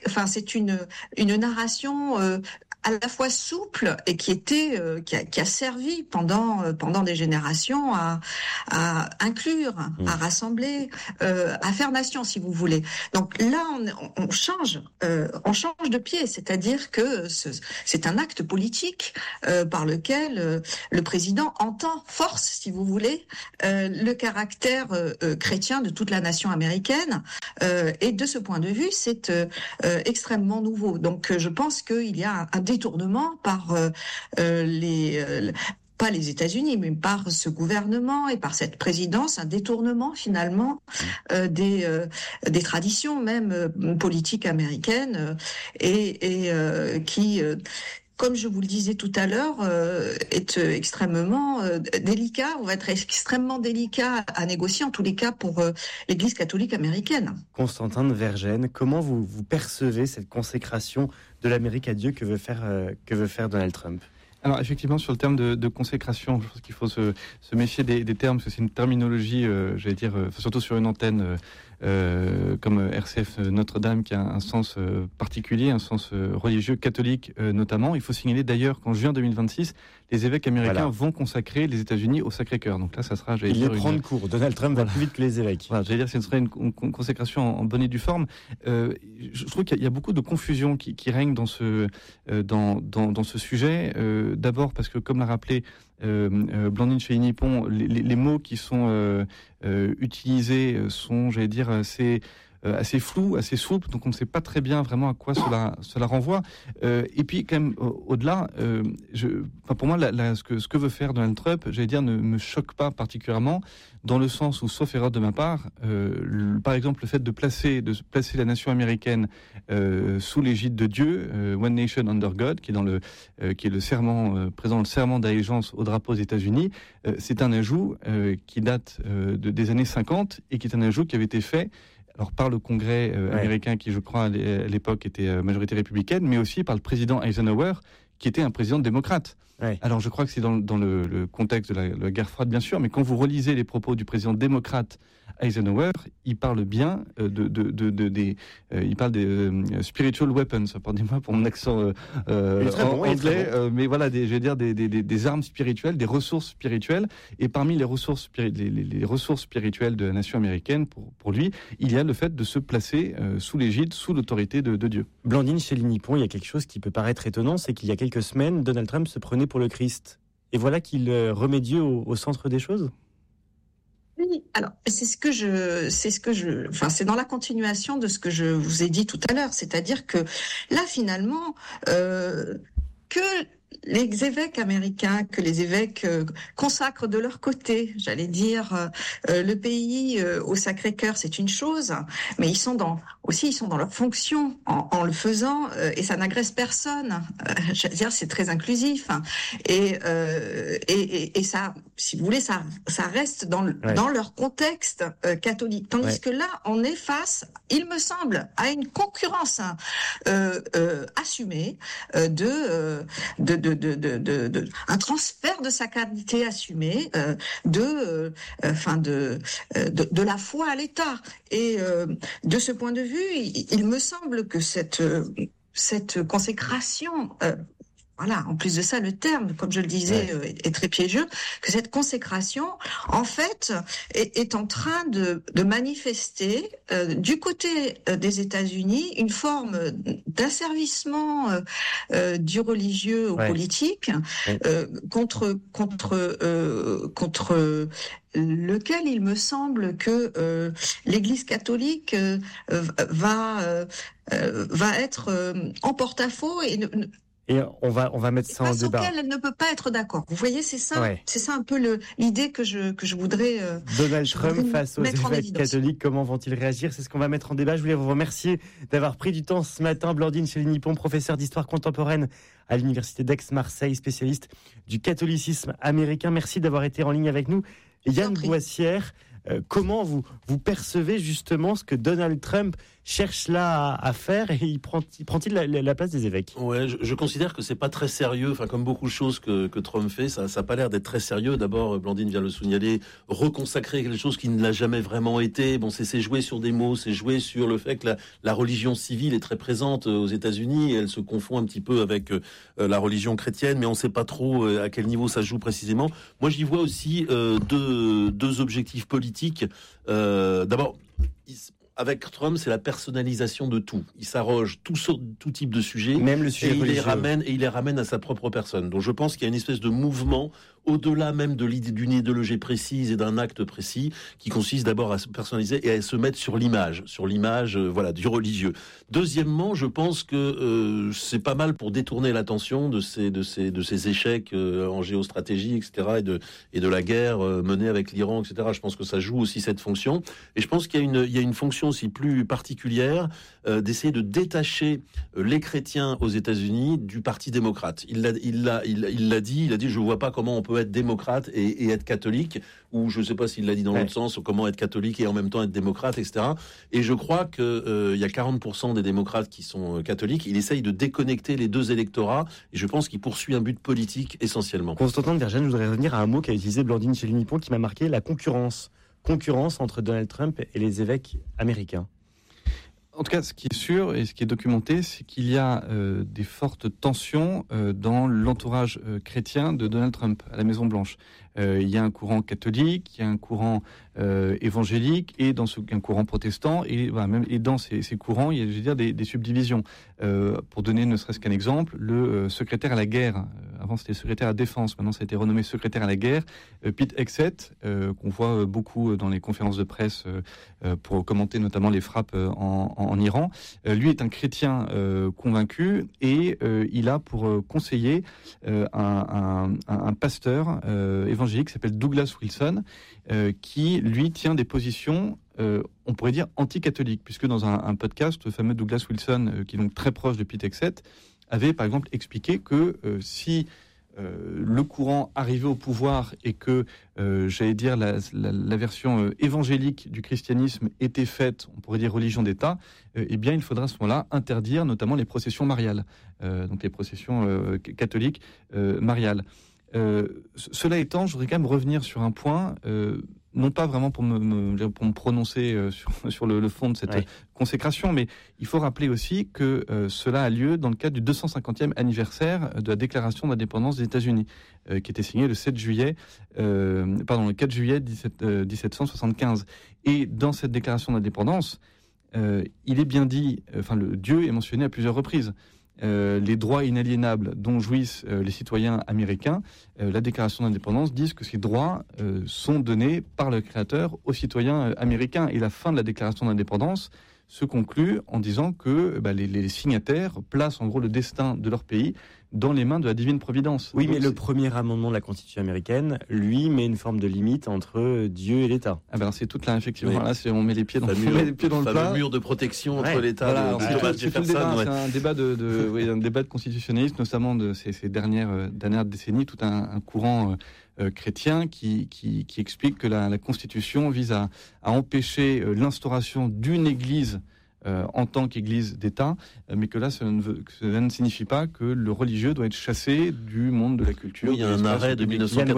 narration à la fois souple et qui a servi pendant des générations à inclure, à rassembler, à faire nation, si vous voulez. Donc là, on change de pied, c'est-à-dire que c'est un acte politique par lequel le président force, si vous voulez, le caractère chrétien de toute la nation américaine. Et de ce point de vue, c'est extrêmement nouveau. Donc je pense qu'il y a un détournement par pas les États-Unis, mais par ce gouvernement et par cette présidence, un détournement finalement des traditions même politiques américaines et qui comme je vous le disais tout à l'heure, est extrêmement délicat, on va être extrêmement délicat à négocier, en tous les cas pour l'Église catholique américaine. Constantin de Vergennes, comment vous percevez cette consécration de l'Amérique à Dieu que veut faire Donald Trump ? Alors effectivement, sur le terme de consécration, je pense qu'il faut se méfier des termes, parce que c'est une terminologie, surtout sur une antenne comme RCF Notre-Dame, qui a un sens particulier, un sens religieux, catholique notamment. Il faut signaler d'ailleurs qu'en juin 2026, les évêques américains Voilà. vont consacrer les États-Unis au Sacré-Cœur. Donc là, ça sera, Il les prend de court. Donald Trump va plus vite que les évêques. Voilà, j'allais dire que ce serait une consécration en bonne et due forme. Je trouve qu'il y a beaucoup de confusion qui règne dans ce sujet. D'abord parce que, comme l'a rappelé Blandine Chély-Nippon, les mots qui sont utilisés sont, j'allais dire, assez flou, assez souple, donc on ne sait pas très bien vraiment à quoi cela renvoie. Et puis quand même au-delà, pour moi, ce que veut faire Donald Trump, j'allais dire, ne me choque pas particulièrement, dans le sens où, sauf erreur de ma part, par exemple le fait de placer la nation américaine sous l'égide de Dieu, One Nation Under God, qui est le serment présent le serment d'allégeance au drapeau aux États-Unis, c'est un ajout qui date des années 50 et qui est un ajout qui avait été fait par le Congrès américain, qui je crois à l'époque était majorité républicaine, mais aussi par le président Eisenhower, qui était un président démocrate. Ouais. Alors je crois que c'est dans le contexte de la guerre froide, bien sûr, mais quand vous relisez les propos du président démocrate Eisenhower, il parle bien il parle des spiritual weapons. Pardonnez-moi pour mon accent anglais, mais voilà, des armes spirituelles, des ressources spirituelles. Et parmi les ressources spirituelles de la nation américaine, pour lui, il y a le fait de se placer sous l'égide, sous l'autorité de Dieu. Blandine Chély-Nippon, il y a quelque chose qui peut paraître étonnant, c'est qu'il y a quelques semaines, Donald Trump se prenait pour le Christ. Et voilà qu'il remet Dieu au centre des choses. Oui, alors c'est dans la continuation de ce que je vous ai dit tout à l'heure, c'est-à-dire que là finalement que les évêques américains, que les évêques consacrent de leur côté, j'allais dire, le pays au Sacré-Cœur, c'est une chose, mais ils sont dans leur fonction en le faisant, et ça n'agresse personne. Je veux dire, c'est très inclusif, et ça, si vous voulez, ça reste dans leur contexte catholique. Tandis que là, on est face, il me semble, à une concurrence assumée un transfert de sacralité assumé de la foi à l'État. Et de ce point de vue, il me semble que cette consécration, en plus de ça, le terme, comme je le disais, est très piégeux, que cette consécration, en fait, est en train de manifester du côté des États-Unis une forme d'asservissement du religieux au politique, contre lequel il me semble que l'Église catholique va être en porte-à-faux et on va mettre ça en débat. Auquel elle ne peut pas être d'accord. Vous voyez, c'est ça un peu l'idée que je voudrais. Donald Trump face aux évêques catholiques, comment vont-ils réagir? C'est ce qu'on va mettre en débat. Je voulais vous remercier d'avoir pris du temps ce matin. Blandine Chély-Nippon, professeure d'histoire contemporaine à l'université d'Aix-Marseille, spécialiste du catholicisme américain. Merci d'avoir été en ligne avec nous. Yann Boissière, comment vous percevez justement ce que Donald Trump cherche là à faire, et prend-il la place des évêques? Ouais, je considère que c'est pas très sérieux, comme beaucoup de choses que Trump fait, ça a pas l'air d'être très sérieux. D'abord, Blandine vient de le signaler, reconsacrer quelque chose qui ne l'a jamais vraiment été. Bon, c'est jouer sur des mots, c'est jouer sur le fait que la religion civile est très présente aux États-Unis, et elle se confond un petit peu avec la religion chrétienne, mais on sait pas trop à quel niveau ça se joue précisément. Moi, j'y vois aussi deux objectifs politiques. D'abord, avec Trump, c'est la personnalisation de tout. Il s'arroge tout type de sujets, même le sujet religieux, il les ramène à sa propre personne. Donc je pense qu'il y a une espèce de mouvement au-delà même de d'une idéologie précise et d'un acte précis, qui consiste d'abord à se personnaliser et à se mettre sur l'image du religieux. Deuxièmement, je pense que c'est pas mal pour détourner l'attention de ces échecs en géostratégie, etc., et de la guerre menée avec l'Iran, etc. Je pense que ça joue aussi cette fonction. Et je pense qu'il y a une fonction aussi plus particulière d'essayer de détacher les chrétiens aux États-Unis du Parti démocrate. Il l'a dit, je vois pas comment on peut être démocrate et être catholique, ou je sais pas s'il l'a dit dans l'autre sens, comment être catholique et en même temps être démocrate, etc. Et je crois que il y a 40% des démocrates qui sont catholiques. Il essaye de déconnecter les deux électorats, et je pense qu'il poursuit un but politique essentiellement. Constantin de Vergennes, je voudrais revenir à un mot qu'a utilisé Blandine Chély-Nippon qui m'a marqué, la concurrence entre Donald Trump et les évêques américains. En tout cas, ce qui est sûr et ce qui est documenté, c'est qu'il y a des fortes tensions dans l'entourage chrétien de Donald Trump à la Maison-Blanche. Il y a un courant catholique, il y a un courant évangélique et un courant protestant. Et dans ces courants, il y a, je veux dire, des subdivisions. Pour donner ne serait-ce qu'un exemple, le secrétaire à la guerre, avant c'était secrétaire à la défense, maintenant ça a été renommé secrétaire à la guerre, Pete Hegseth, qu'on voit beaucoup dans les conférences de presse pour commenter notamment les frappes en Iran. Lui est un chrétien convaincu et il a pour conseiller un pasteur évangélique qui s'appelle Douglas Wilson, qui lui tient des positions on pourrait dire anti-catholiques, puisque dans un podcast, le fameux Douglas Wilson, qui est donc très proche de Pete Hegseth, avait par exemple expliqué que si le courant arrivait au pouvoir et que, j'allais dire, la version évangélique du christianisme était faite, on pourrait dire religion d'État, eh bien il faudra à ce moment-là interdire notamment les processions mariales, donc les processions catholiques mariales. Cela étant, je voudrais quand même revenir sur un point, non pas vraiment pour me prononcer sur le fond de cette consécration, mais il faut rappeler aussi que cela a lieu dans le cadre du 250e anniversaire de la déclaration d'indépendance des États-Unis, qui était signée le 4 juillet 1775. Et dans cette déclaration d'indépendance, il est bien dit, le Dieu est mentionné à plusieurs reprises. Les droits inaliénables dont jouissent les citoyens américains, la déclaration d'indépendance dit que ces droits sont donnés par le créateur aux citoyens américains. Et la fin de la déclaration d'indépendance se conclut en disant que les signataires placent en gros le destin de leur pays dans les mains de la divine providence. Oui, donc, mais le premier amendement de la Constitution américaine, lui, met une forme de limite entre Dieu et l'État. Ah ben c'est toute là, effectivement. Oui. Là, on met les pieds dans le plat. Le mur de protection entre l'État et Thomas Jefferson. C'est un débat un débat de constitutionnalisme, notamment de ces dernières décennies, tout un courant chrétien qui explique que la Constitution vise à empêcher l'instauration d'une Église en tant qu'Église d'État, mais que là, cela ne signifie pas que le religieux doit être chassé du monde de la culture. Oui, il y a un arrêt de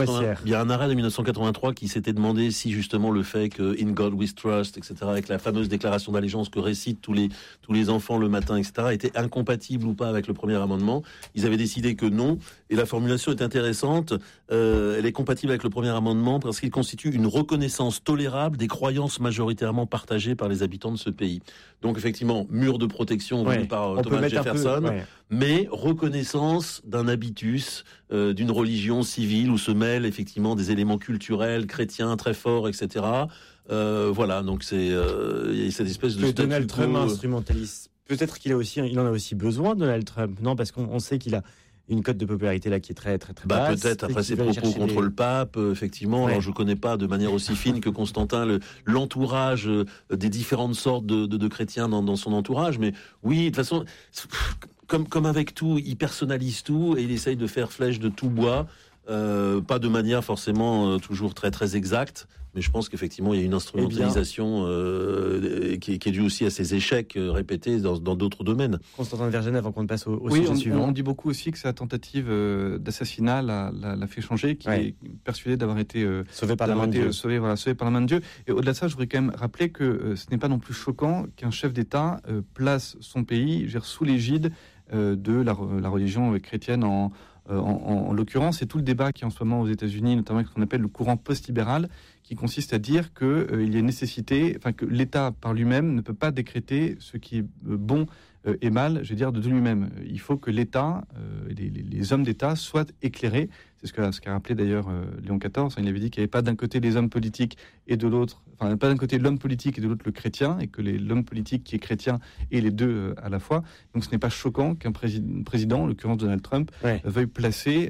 1983 qui s'était demandé si justement le fait que In God We Trust, etc., avec la fameuse déclaration d'allégeance que récitent tous les enfants le matin, etc., était incompatible ou pas avec le premier amendement. Ils avaient décidé que non, et la formulation est intéressante. Elle est compatible avec le premier amendement parce qu'il constitue une reconnaissance tolérable des croyances majoritairement partagées par les habitants de ce pays. Donc effectivement, mur de protection venu par Thomas Jefferson, mais reconnaissance d'un habitus, d'une religion civile où se mêlent effectivement des éléments culturels, chrétiens très forts, etc. Voilà, donc il y a cette espèce de statu Donald Trump quo, instrumentaliste. Peut-être qu'il en a aussi besoin, Donald Trump, non, parce qu'on sait qu'il a une cote de popularité là qui est très très très basse. Peut-être après ses propos contre le pape, effectivement. Alors je connais pas de manière aussi fine que Constantin l'entourage des différentes sortes de chrétiens dans son entourage, mais oui, de toute façon, comme avec tout, il personnalise tout et il essaye de faire flèche de tout bois, pas de manière forcément toujours très très exacte. Mais je pense qu'effectivement, il y a une instrumentalisation qui est due aussi à ces échecs répétés dans d'autres domaines. Constantin de Vergennes, avant qu'on ne passe au sujet suivant. On dit beaucoup aussi que sa tentative d'assassinat l'a fait changer, qu'il est persuadé d'avoir été sauvé par la main de Dieu. Sauvé par la main de Dieu. Et au-delà de ça, je voudrais quand même rappeler que ce n'est pas non plus choquant qu'un chef d'État place son pays sous l'égide de la religion chrétienne en l'occurrence. C'est tout le débat qui est en ce moment aux États-Unis, notamment avec ce qu'on appelle le courant post-libéral, qui consiste à dire qu'il y a nécessité, que l'État par lui-même ne peut pas décréter ce qui est bon et mal, je veux dire, de lui-même. Il faut que l'État, les hommes d'État soient éclairés. C'est ce qu'a rappelé d'ailleurs Léon XIV. Il avait dit qu'il n'y avait pas d'un côté les hommes politiques et de l'autre, pas d'un côté l'homme politique et de l'autre le chrétien, et que l'homme politique qui est chrétien et les deux à la fois. Donc ce n'est pas choquant qu'un président, en l'occurrence Donald Trump, veuille placer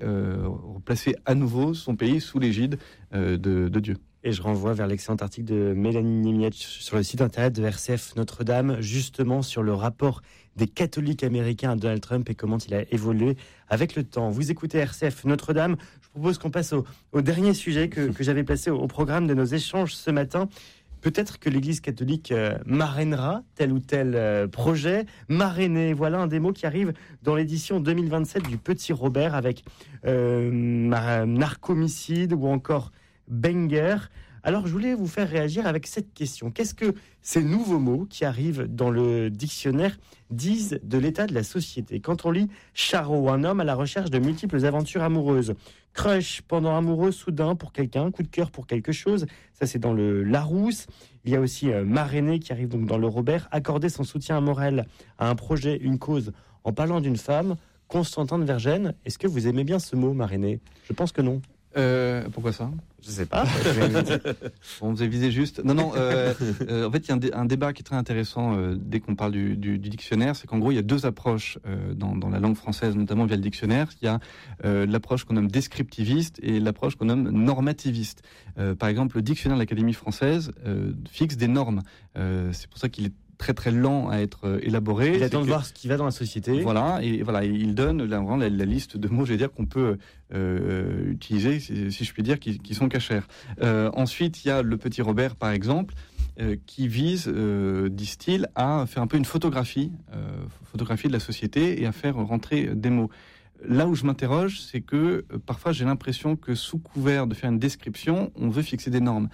à nouveau son pays sous l'égide de Dieu. Et je renvoie vers l'excellent article de Mélanie Niemiec sur le site internet de RCF Notre-Dame, justement sur le rapport des catholiques américains à Donald Trump et comment il a évolué avec le temps. Vous écoutez RCF Notre-Dame. Je propose qu'on passe au dernier sujet que j'avais placé au programme de nos échanges ce matin. Peut-être que l'Église catholique marrainera tel ou tel projet. Marrainer, voilà un des mots qui arrive dans l'édition 2027 du Petit Robert avec narcomicide ou encore banger. Alors, je voulais vous faire réagir avec cette question. Qu'est-ce que ces nouveaux mots qui arrivent dans le dictionnaire disent de l'état de la société ? Quand on lit charreau, un homme à la recherche de multiples aventures amoureuses. Crush, pendant amoureux soudain pour quelqu'un, coup de cœur pour quelque chose. Ça, c'est dans le Larousse. Il y a aussi marrainer qui arrive donc dans le Robert. Accorder son soutien moral à un projet, une cause, en parlant d'une femme. Constantin de Vergennes, est-ce que vous aimez bien ce mot, marrainer ? Je pense que non. Pourquoi ça ? Je sais pas. On vous a visé juste. Non. En fait, il y a un débat qui est très intéressant dès qu'on parle du dictionnaire, c'est qu'en gros, il y a deux approches dans la langue française, notamment via le dictionnaire. Il y a l'approche qu'on nomme descriptiviste et l'approche qu'on nomme normativiste. Par exemple, le dictionnaire de l'Académie française fixe des normes. C'est pour ça qu'il est très très lent à être élaboré. Il attend de voir ce qui va dans la société. Voilà, il donne la liste de mots, qu'on peut utiliser, si je puis dire, qui sont cachers. Ensuite, il y a le petit Robert, par exemple, qui vise, disent-ils, à faire un peu une photographie de la société et à faire rentrer des mots. Là où je m'interroge, c'est que parfois j'ai l'impression que sous couvert de faire une description, on veut fixer des normes.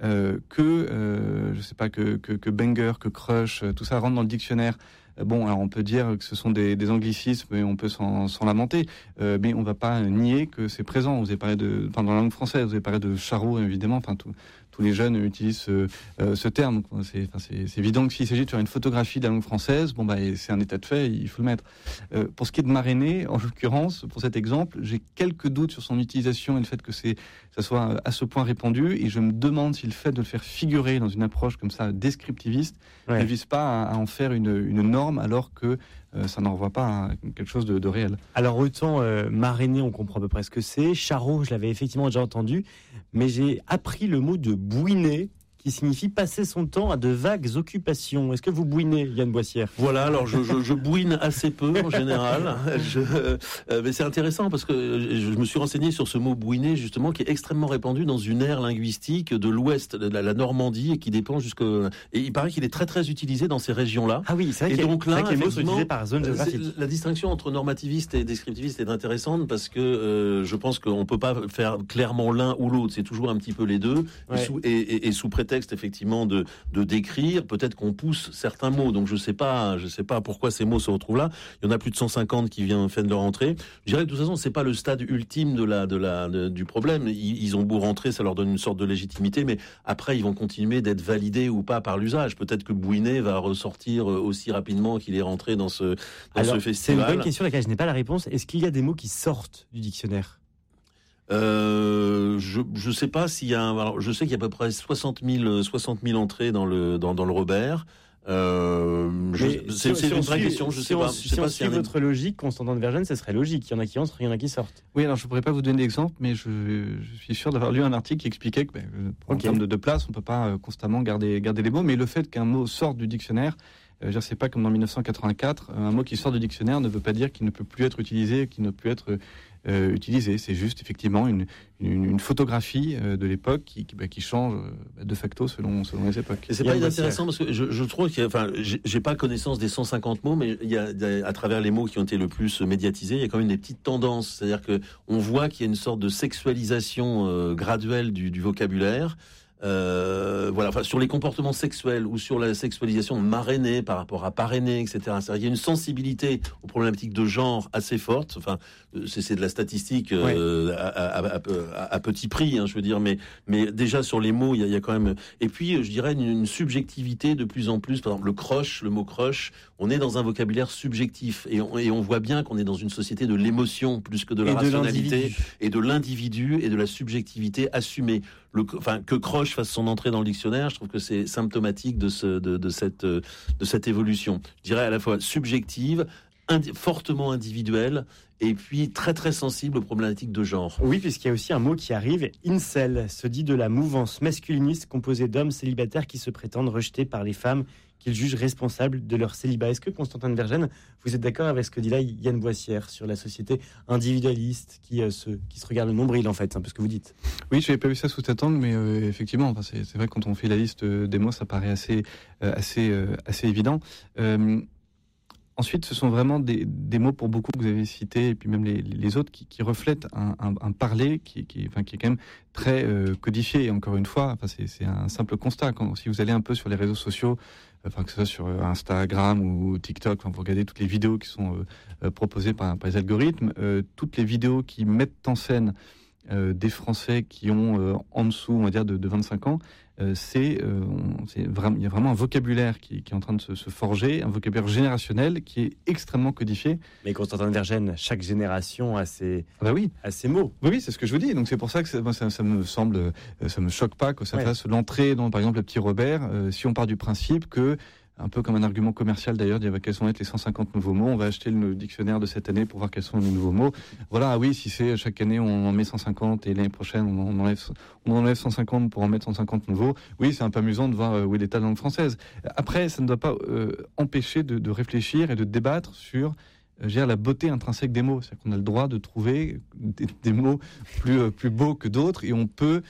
Que banger, que crush, tout ça rentre dans le dictionnaire. Bon, alors on peut dire que ce sont des anglicismes et on peut s'en lamenter, mais on va pas nier que c'est présent. Vous avez parlé dans la langue française, vous avez parlé de charreau, évidemment. Tous les jeunes utilisent ce terme. C'est évident que s'il s'agit de faire une photographie de la langue française, c'est un état de fait, il faut le mettre. Pour ce qui est de marrainer, en l'occurrence, pour cet exemple, j'ai quelques doutes sur son utilisation et le fait que ça soit à ce point répandu, et je me demande si le fait de le faire figurer dans une approche comme ça descriptiviste ne vise pas à en faire une norme, alors que ça n'en renvoie pas à quelque chose de réel. Alors autant marrainer, on comprend à peu près ce que c'est. Charreau, je l'avais effectivement déjà entendu, mais j'ai appris le mot de bouiner, qui signifie passer son temps à de vagues occupations. Est-ce que vous bouinez, Yann Boissière ? Voilà, alors je bouine assez peu en général. Mais c'est intéressant parce que je me suis renseigné sur ce mot bouiner, justement, qui est extrêmement répandu dans une aire linguistique de l'ouest, de la Normandie, et qui dépend et il paraît qu'il est très très utilisé dans ces régions-là. Ah oui, c'est vrai, que les mots sont utilisés par zone géographique. La distinction entre normativiste et descriptiviste est intéressante parce que je pense qu'on peut pas faire clairement l'un ou l'autre. C'est toujours un petit peu les deux. Ouais. Et sous prétexte effectivement de décrire, peut-être qu'on pousse certains mots. Donc je sais pas pourquoi ces mots se retrouvent là. Il y en a plus de 150 qui viennent de leur entrée. Je dirais que de toute façon, c'est pas le stade ultime du problème. Ils ont beau rentrer, ça leur donne une sorte de légitimité, mais après ils vont continuer d'être validés ou pas par l'usage. Peut-être que bouiner va ressortir aussi rapidement qu'il est rentré dans ce festival. C'est une bonne question à laquelle je n'ai pas la réponse. Est-ce qu'il y a des mots qui sortent du dictionnaire ? Je sais pas s'il y a alors je sais qu'il y a à peu près 60 000 entrées dans le Robert. C'est une vraie question. Je sais pas. Si on suit votre logique, Constantin de Vergennes, ce serait logique. Il y en a qui entrent, il y en a qui sortent. Oui, alors je pourrais pas vous donner d'exemple, mais je suis sûr d'avoir lu un article qui expliquait que en termes de place, on peut pas constamment garder les mots, mais le fait qu'un mot sorte du dictionnaire, c'est pas comme en 1984, un mot qui sort du dictionnaire ne veut pas dire qu'il ne peut plus être utilisé, qu'il ne peut plus être utilisé. C'est juste effectivement une photographie de l'époque qui change de facto selon les époques. Et c'est pas intéressant parce que je trouve j'ai pas connaissance des 150 mots, mais il y a à travers les mots qui ont été le plus médiatisés, il y a quand même des petites tendances. C'est-à-dire que on voit qu'il y a une sorte de sexualisation graduelle du vocabulaire. Sur les comportements sexuels ou sur la sexualisation marrainer par rapport à parrainer, etc. Il y a une sensibilité aux problématiques de genre assez forte. Enfin, c'est de la statistique à petit prix, je veux dire, mais déjà sur les mots, il y a quand même. Et puis, je dirais une subjectivité de plus en plus. Par exemple, le mot crush, on est dans un vocabulaire subjectif et on voit bien qu'on est dans une société de l'émotion plus que de la rationalité et de l'individu et de la subjectivité assumée. Que Croche fasse son entrée dans le dictionnaire, je trouve que c'est symptomatique de cette évolution. Je dirais à la fois subjective, fortement individuelle, et puis très très sensible aux problématiques de genre. Oui, puisqu'il y a aussi un mot qui arrive, incel, se dit de la mouvance masculiniste composée d'hommes célibataires qui se prétendent rejetés par les femmes qu'ils jugent responsables de leur célibat. Est-ce que, Constantin de Vergennes, vous êtes d'accord avec ce que dit là Yann Boissière sur la société individualiste qui se regarde le nombril, en fait, un peu ce que vous dites? Oui, je n'avais pas vu ça sous cet angle, mais effectivement, c'est vrai que quand on fait la liste des mots, ça paraît assez évident. Ensuite, ce sont vraiment des mots pour beaucoup que vous avez cités, et puis même les autres, qui reflètent un parler qui est quand même très codifié. Et encore une fois, c'est un simple constat. Si vous allez un peu sur les réseaux sociaux, que ce soit sur Instagram ou TikTok, vous regardez toutes les vidéos qui sont proposées par les algorithmes, toutes les vidéos qui mettent en scène des Français qui ont en dessous, on va dire, de 25 ans, il y a vraiment un vocabulaire qui est en train de se forger, un vocabulaire générationnel qui est extrêmement codifié. Mais Constantin Vergène, chaque génération a ses mots. Oui, c'est ce que je vous dis. Donc c'est pour ça que ça me choque pas que ça fasse l'entrée dans, par exemple, le petit Robert. Si on part du principe que, un peu comme un argument commercial d'ailleurs, dire quels vont être les 150 nouveaux mots, on va acheter le dictionnaire de cette année pour voir quels sont les nouveaux mots. Voilà, oui, si c'est chaque année on en met 150 et l'année prochaine on enlève 150 pour en mettre 150 nouveaux, oui, c'est un peu amusant de voir où est l'état de la langue française. Après, ça ne doit pas empêcher de réfléchir et de débattre sur la beauté intrinsèque des mots. C'est-à-dire qu'on a le droit de trouver des mots plus beaux que d'autres, et on peut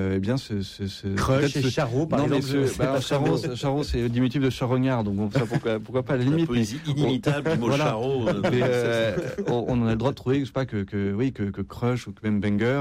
Crush et Charot, par exemple. Charot, c'est le diminutif de charognard, donc ça, pourquoi pas à la limite. La poésie inimitable du mot Charot. On en a le droit de trouver, je sais pas, que Crush ou que même Banger,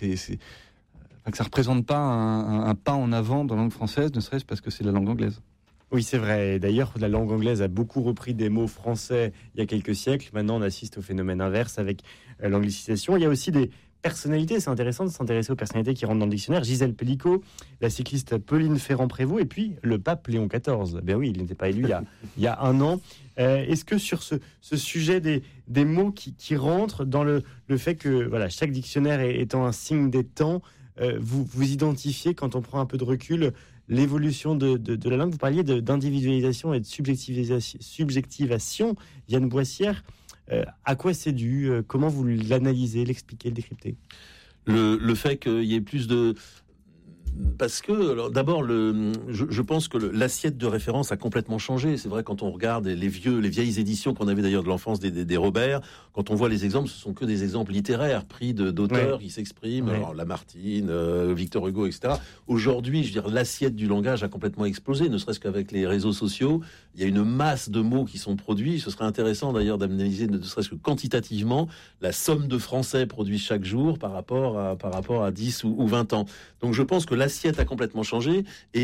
que ça représente pas un pas en avant dans la langue française, ne serait-ce parce que c'est la langue anglaise. Oui, c'est vrai. D'ailleurs, la langue anglaise a beaucoup repris des mots français il y a quelques siècles. Maintenant, on assiste au phénomène inverse avec l'anglicisation. Il y a aussi des personnalités. C'est intéressant de s'intéresser aux personnalités qui rentrent dans le dictionnaire. Gisèle Pellicot, la cycliste Pauline Ferrand-Prévôt, et puis le pape Léon XIV. Ben oui, il n'était pas élu il y a un an. Est-ce que sur ce sujet des mots qui rentrent dans le fait que chaque dictionnaire étant un signe des temps, vous identifiez, quand on prend un peu de recul, l'évolution de la langue? Vous parliez d'individualisation et de subjectivation. Yann Boissière, à quoi c'est dû? Comment vous l'analysez, l'expliquez, le décryptez? Le fait qu'il y ait plus de... Parce que, alors, d'abord, je pense que l'assiette de référence a complètement changé. C'est vrai, quand on regarde les vieilles éditions qu'on avait d'ailleurs de l'enfance des Robert, quand on voit les exemples, ce sont que des exemples littéraires pris d'auteurs qui s'expriment. Alors, Lamartine, Victor Hugo, etc. Aujourd'hui, je veux dire, l'assiette du langage a complètement explosé, ne serait-ce qu'avec les réseaux sociaux. Il y a une masse de mots qui sont produits. Ce serait intéressant d'ailleurs d'analyser, ne serait-ce que quantitativement, la somme de français produits chaque jour par rapport à 10 ou 20 ans. Donc je pense que l'assiette a complètement changé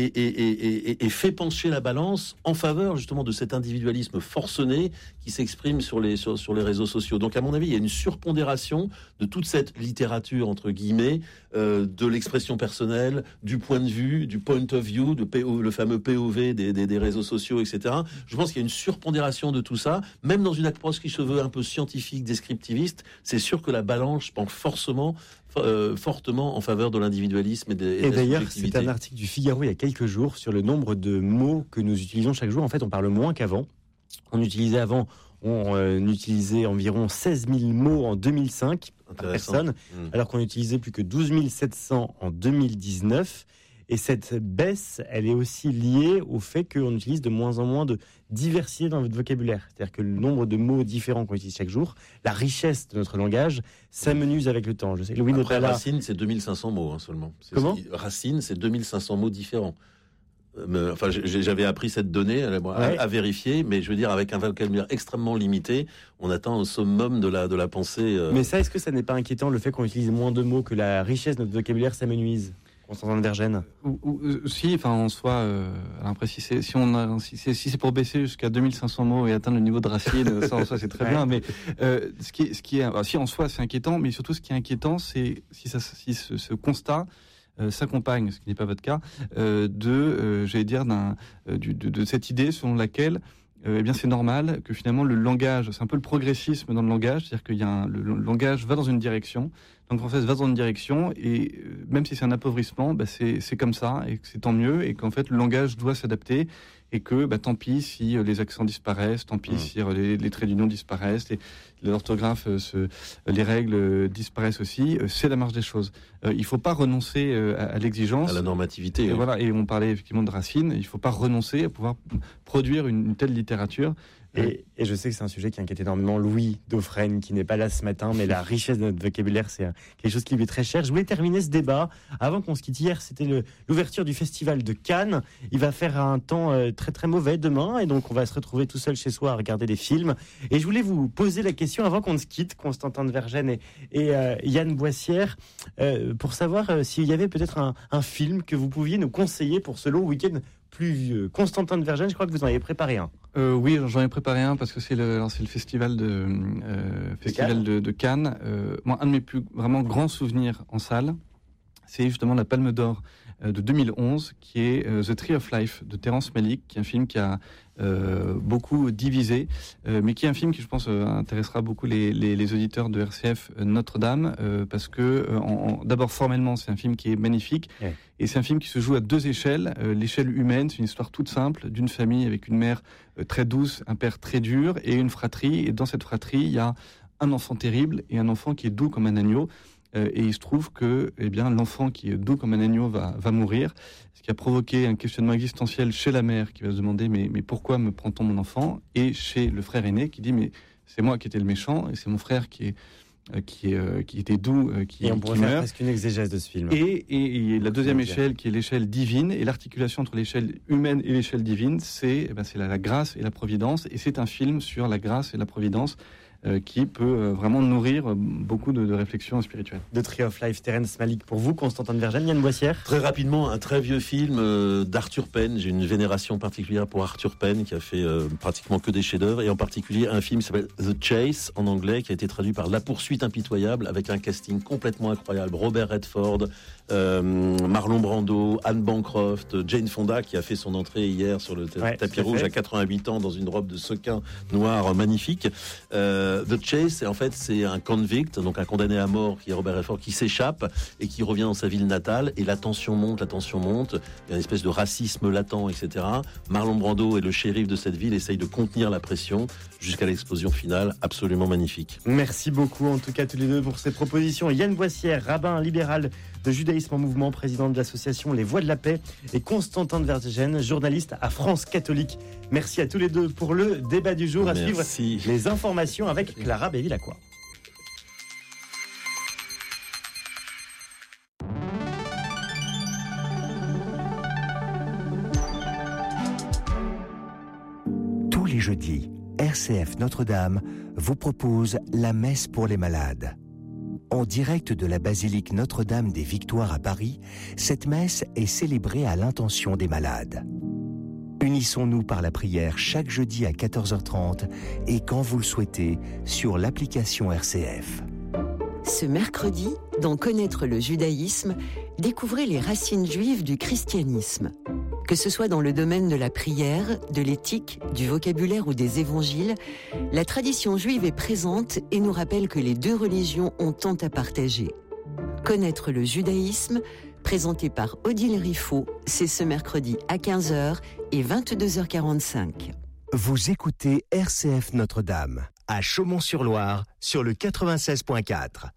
et fait pencher la balance en faveur justement de cet individualisme forcené qui s'exprime sur les réseaux sociaux. Donc à mon avis, il y a une surpondération de toute cette littérature entre guillemets, de l'expression personnelle, du point de vue, du point of view, le fameux POV des réseaux sociaux, etc. Je pense qu'il y a une surpondération de tout ça, même dans une approche qui se veut un peu scientifique, descriptiviste. C'est sûr que la balance penche fortement en faveur de l'individualisme et de la d'ailleurs, subjectivité. c'est un article du Figaro il y a quelques jours sur le nombre de mots que nous utilisons chaque jour. En fait, on parle moins qu'avant. On utilisait environ 16 000 mots en 2005 par personne, alors qu'on utilisait plus que 12 700 en 2019. Et cette baisse, elle est aussi liée au fait qu'on utilise de moins en moins de diversité dans notre vocabulaire. C'est-à-dire que le nombre de mots différents qu'on utilise chaque jour, la richesse de notre langage, s'amenuise avec le temps. Je sais que Louis Notala... Racine, c'est 2500 mots seulement. Comment Racine, c'est 2500 mots différents. Enfin, j'avais appris cette donnée à vérifier, mais je veux dire, avec un vocabulaire extrêmement limité, on atteint au summum de la pensée. Mais ça, est-ce que ça n'est pas inquiétant, le fait qu'on utilise moins de mots, que la richesse de notre vocabulaire s'amenuise? Constantin Vergène. Si, en soi, après, si c'est pour baisser jusqu'à 2500 mots et atteindre le niveau de Racine, ça c'est très bien. Mais si en soi c'est inquiétant, mais surtout ce qui est inquiétant, c'est si ce constat s'accompagne, ce qui n'est pas votre cas, de cette idée selon laquelle c'est normal que finalement le langage, c'est un peu le progressisme dans le langage, c'est-à-dire que le langage va dans une direction, la langue française va dans une direction, et même si c'est un appauvrissement, c'est comme ça, et que c'est tant mieux, et qu'en fait le langage doit s'adapter, et que tant pis si les accents disparaissent, tant pis si les traits d'union disparaissent, l'orthographe, les règles disparaissent aussi, c'est la marche des choses. Il ne faut pas renoncer à l'exigence. À la normativité. Et on parlait effectivement de Racine, il ne faut pas renoncer à pouvoir produire une telle littérature Et je sais que c'est un sujet qui inquiète énormément Louis Dauphren, qui n'est pas là ce matin, mais la richesse de notre vocabulaire, c'est quelque chose qui lui est très cher. Je voulais terminer ce débat avant qu'on se quitte. Hier, c'était l'ouverture du festival de Cannes. Il va faire un temps très très mauvais demain, et donc on va se retrouver tout seul chez soi à regarder des films. Et je voulais vous poser la question avant qu'on se quitte, Constantin de Vergennes et Yann Boissière, pour savoir s'il y avait peut-être un film que vous pouviez nous conseiller pour ce long week-end pluvieux. Constantin de Vergennes, je crois que vous en avez préparé un. Oui, j'en ai préparé un parce que c'est le festival de Cannes. Moi, un de mes plus vraiment grands souvenirs en salle, c'est justement la Palme d'Or de 2011, qui est The Tree of Life de Terrence Malick, qui est un film qui a beaucoup divisé, mais qui est un film qui, je pense, intéressera beaucoup les auditeurs de RCF Notre-Dame, parce que d'abord formellement, c'est un film qui est magnifique, et c'est un film qui se joue à deux échelles. L'échelle humaine, c'est une histoire toute simple d'une famille avec une mère très douce, un père très dur, et une fratrie. Et dans cette fratrie, il y a un enfant terrible et un enfant qui est doux comme un agneau. Et il se trouve que l'enfant qui est doux comme un agneau va mourir, ce qui a provoqué un questionnement existentiel chez la mère qui va se demander mais pourquoi me prend-on mon enfant, et chez le frère aîné qui dit mais c'est moi qui étais le méchant et c'est mon frère qui était doux qui meurt. Et on pourrait faire presque une exégèse de ce film. Et la deuxième échelle qui est l'échelle divine, et l'articulation entre l'échelle humaine et l'échelle divine, c'est la grâce et la providence, et c'est un film sur la grâce et la providence qui peut vraiment nourrir beaucoup de réflexions spirituelles. The Tree of Life, Terrence Malick pour vous, Constantin de Vergennes. Yann Boissière. Très rapidement, un très vieux film d'Arthur Penn. J'ai une vénération particulière pour Arthur Penn, qui a fait pratiquement que des chefs-d'œuvre, et en particulier un film qui s'appelle The Chase en anglais, qui a été traduit par La Poursuite impitoyable, avec un casting complètement incroyable. Robert Redford, Marlon Brando, Anne Bancroft, Jane Fonda, qui a fait son entrée hier sur le tapis rouge à 88 ans dans une robe de sequin noir magnifique. The Chase, c'est un convict, donc un condamné à mort, qui est Robert Redford, qui s'échappe et qui revient dans sa ville natale, et la tension monte. Il y a une espèce de racisme latent, etc. Marlon Brando et le shérif de cette ville essayent de contenir la pression jusqu'à l'explosion finale, absolument magnifique. Merci beaucoup en tout cas tous les deux pour ces propositions. Yann Boissière, rabbin libéral de Judaïsme en Mouvement, président de l'association Les Voix de la Paix, et Constantin de Vergennes, journaliste à France Catholique. Merci à tous les deux pour le débat du jour. À suivre les informations avec Clara Bévilacqua. Tous les jeudis, RCF Notre-Dame vous propose la messe pour les malades. En direct de la basilique Notre-Dame des Victoires à Paris, cette messe est célébrée à l'intention des malades. Unissons-nous par la prière chaque jeudi à 14h30 et quand vous le souhaitez sur l'application RCF. Ce mercredi, dans Connaître le judaïsme, découvrez les racines juives du christianisme. Que ce soit dans le domaine de la prière, de l'éthique, du vocabulaire ou des évangiles, la tradition juive est présente et nous rappelle que les deux religions ont tant à partager. Connaître le judaïsme, présenté par Odile Riffaut, c'est ce mercredi à 15h et 22h45. Vous écoutez RCF Notre-Dame, à Chaumont-sur-Loire, sur le 96.4.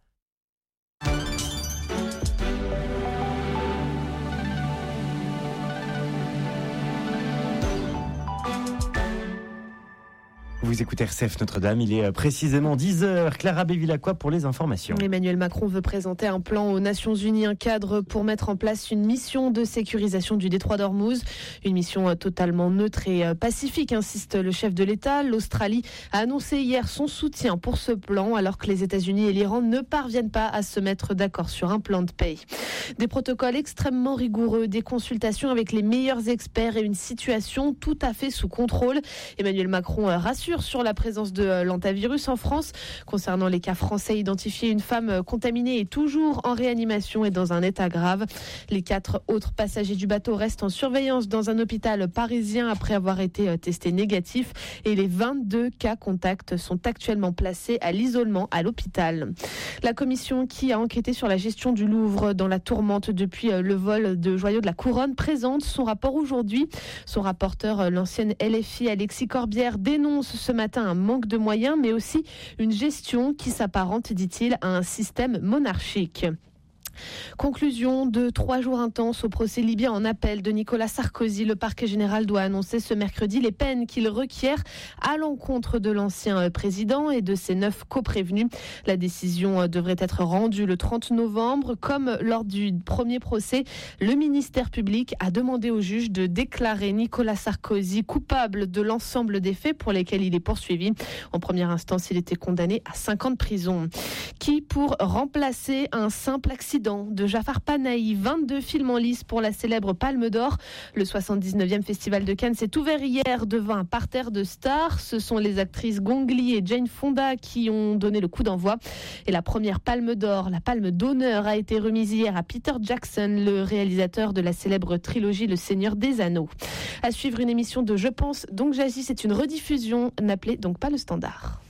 Vous écoutez RCF Notre-Dame, il est précisément 10h. Clara Bévilacqua pour les informations. Emmanuel Macron veut présenter un plan aux Nations Unies, un cadre pour mettre en place une mission de sécurisation du détroit d'Ormuz. Une mission totalement neutre et pacifique, insiste le chef de l'État. L'Australie a annoncé hier son soutien pour ce plan, alors que les États-Unis et l'Iran ne parviennent pas à se mettre d'accord sur un plan de paix. Des protocoles extrêmement rigoureux, des consultations avec les meilleurs experts et une situation tout à fait sous contrôle. Emmanuel Macron rassure sur la présence de l'hantavirus en France. Concernant les cas français identifiés, une femme contaminée est toujours en réanimation et dans un état grave. Les 4 autres passagers du bateau restent en surveillance dans un hôpital parisien après avoir été testés négatifs, et les 22 cas contacts sont actuellement placés à l'isolement à l'hôpital. La commission qui a enquêté sur la gestion du Louvre dans la tourmente depuis le vol de joyaux de la Couronne présente son rapport aujourd'hui. Son rapporteur, l'ancienne LFI Alexis Corbière, dénonce ce matin un manque de moyens, mais aussi une gestion qui s'apparente, dit-il, à un système monarchique. Conclusion de 3 jours intenses au procès libyen en appel de Nicolas Sarkozy. Le parquet général doit annoncer ce mercredi les peines qu'il requiert à l'encontre de l'ancien président et de ses 9 coprévenus. La décision devrait être rendue le 30 novembre. Comme lors du premier procès, le ministère public a demandé au juge de déclarer Nicolas Sarkozy coupable de l'ensemble des faits pour lesquels il est poursuivi. En première instance, il était condamné à 5 ans de prison. Qui pour remplacer un simple accident de Jafar Panahi, 22 films en lice pour la célèbre Palme d'Or. Le 79e Festival de Cannes s'est ouvert hier devant un parterre de stars. Ce sont les actrices Gong Li et Jane Fonda qui ont donné le coup d'envoi. Et la première Palme d'Or, la Palme d'honneur, a été remise hier à Peter Jackson, le réalisateur de la célèbre trilogie Le Seigneur des Anneaux. À suivre une émission de Je pense donc j'agis, c'est une rediffusion, n'appelez donc pas le standard.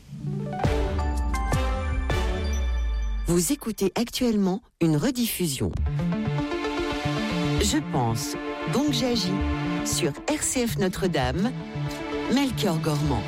Vous écoutez actuellement une rediffusion. Je pense, donc j'agis, sur RCF Notre-Dame, Melchior Gormand.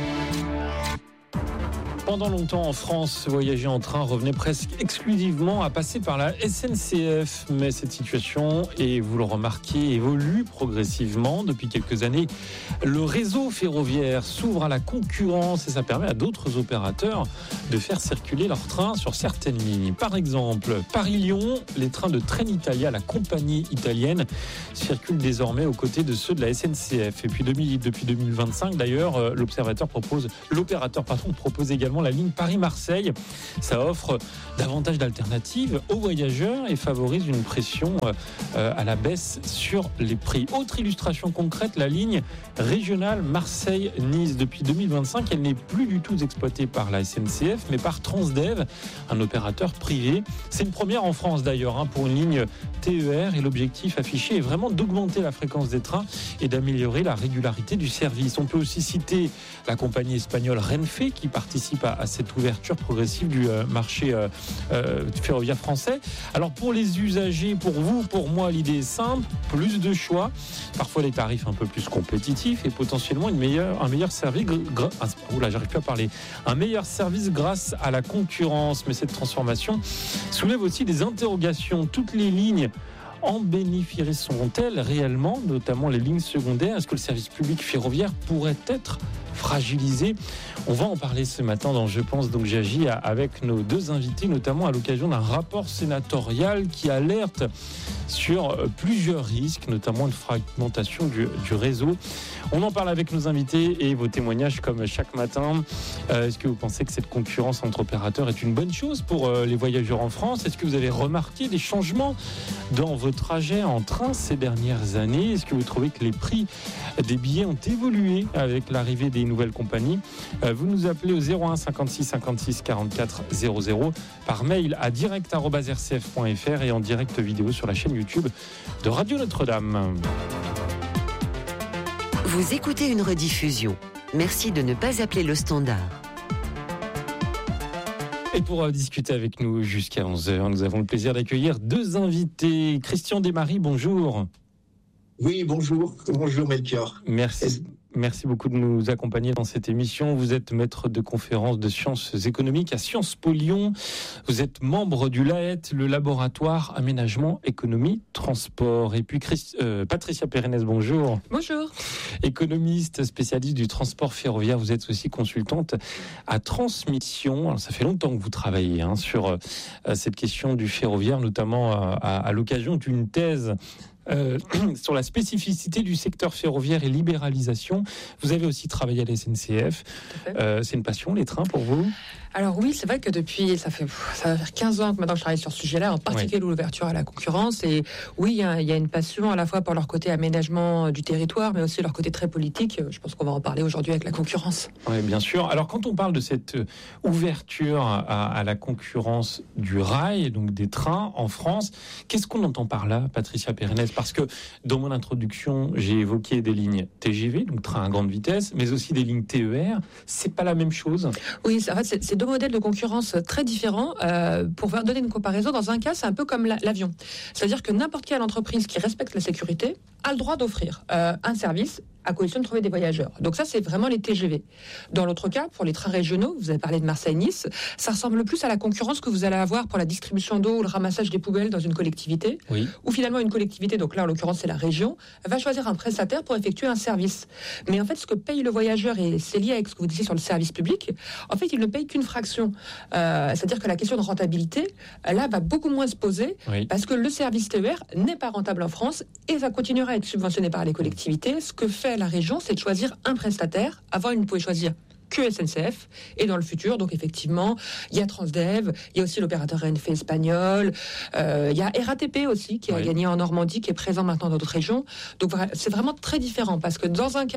Pendant longtemps en France, voyager en train revenait presque exclusivement à passer par la SNCF. Mais cette situation, et vous le remarquez, évolue progressivement depuis quelques années. Le réseau ferroviaire s'ouvre à la concurrence et ça permet à d'autres opérateurs de faire circuler leurs trains sur certaines lignes. Par exemple, Paris-Lyon, les trains de Trenitalia, la compagnie italienne, circulent désormais aux côtés de ceux de la SNCF. Et puis depuis 2025, d'ailleurs, l'opérateur propose également la ligne Paris-Marseille. Ça offre davantage d'alternatives aux voyageurs et favorise une pression à la baisse sur les prix. Autre illustration concrète, la ligne régionale Marseille-Nice. Depuis 2025, elle n'est plus du tout exploitée par la SNCF, mais par Transdev, un opérateur privé. C'est une première en France d'ailleurs pour une ligne TER et l'objectif affiché est vraiment d'augmenter la fréquence des trains et d'améliorer la régularité du service. On peut aussi citer la compagnie espagnole Renfe qui participe à cette ouverture progressive du marché ferroviaire français. Alors pour les usagers, pour vous, pour moi, l'idée est simple, plus de choix, parfois des tarifs un peu plus compétitifs et potentiellement un meilleur service grâce à la concurrence. Mais cette transformation soulève aussi des interrogations. Toutes les lignes en bénéficieront-elles réellement, notamment les lignes secondaires? Est-ce que le service public ferroviaire pourrait être fragilisé? On va en parler ce matin dans Je pense donc j'agis avec nos 2 invités, notamment à l'occasion d'un rapport sénatorial qui alerte sur plusieurs risques, notamment une fragmentation du réseau. On en parle avec nos invités et vos témoignages comme chaque matin. Est-ce que vous pensez que cette concurrence entre opérateurs est une bonne chose pour les voyageurs en France? Est-ce que vous avez remarqué des changements dans vos trajets en train ces dernières années? Est-ce que vous trouvez que les prix des billets ont évolué avec l'arrivée des nouvelles compagnies? Vous nous appelez au 01 56 56 44 00, par mail à direct@rcf.fr et en direct vidéo sur la chaîne YouTube de Radio Notre-Dame. Vous écoutez une rediffusion. Merci de ne pas appeler le standard. Et pour discuter avec nous jusqu'à 11h, nous avons le plaisir d'accueillir 2 invités. Christian Desmaries, bonjour. Oui, bonjour. Bonjour Melchior. Merci beaucoup de nous accompagner dans cette émission. Vous êtes maître de conférence de sciences économiques à Sciences Po Lyon. Vous êtes membre du LAET, le laboratoire Aménagement, Économie, Transport. Et puis Patricia Pérenès, bonjour. Bonjour. Économiste, spécialiste du transport ferroviaire. Vous êtes aussi consultante à Transmission. Alors, ça fait longtemps que vous travaillez sur cette question du ferroviaire, notamment à l'occasion d'une thèse sur la spécificité du secteur ferroviaire et libéralisation. Vous avez aussi travaillé à la SNCF. C'est une passion, les trains, pour vous? Alors oui, c'est vrai que depuis, ça va faire 15 ans que maintenant je travaille sur ce sujet-là, en particulier l'ouverture à la concurrence. Et oui, il y a une passion à la fois pour leur côté aménagement du territoire, mais aussi leur côté très politique. Je pense qu'on va en parler aujourd'hui avec la concurrence. Oui, bien sûr. Alors quand on parle de cette ouverture à la concurrence du rail, donc des trains en France, qu'est-ce qu'on entend par là, Patricia Pérenès? Parce que dans mon introduction, j'ai évoqué des lignes TGV, donc train à grande vitesse, mais aussi des lignes TER. C'est pas la même chose? Oui, en fait, c'est 2 modèles de concurrence très différents. Pour donner une comparaison, dans un cas, c'est un peu comme l'avion. C'est-à-dire que n'importe quelle entreprise qui respecte la sécurité a le droit d'offrir un service à condition de trouver des voyageurs. Donc ça, c'est vraiment les TGV. Dans l'autre cas, pour les trains régionaux, vous avez parlé de Marseille-Nice, ça ressemble plus à la concurrence que vous allez avoir pour la distribution d'eau ou le ramassage des poubelles dans une collectivité, où finalement une collectivité, donc là en l'occurrence c'est la région, va choisir un prestataire pour effectuer un service. Mais en fait, ce que paye le voyageur, et c'est lié avec ce que vous disiez sur le service public, en fait, il ne paye qu'une fraction. C'est-à-dire que la question de rentabilité, là, va beaucoup moins se poser, parce que le service TER n'est pas rentable en France, et ça continuera à être subventionné par les collectivités. Ce que fait la région, c'est de choisir un prestataire. Avant, vous pouvez choisir que SNCF, et dans le futur, donc effectivement, il y a Transdev, il y a aussi l'opérateur RNF espagnol, il y a RATP aussi, qui a gagné en Normandie, qui est présent maintenant dans d'autres régions. Donc c'est vraiment très différent, parce que dans un cas,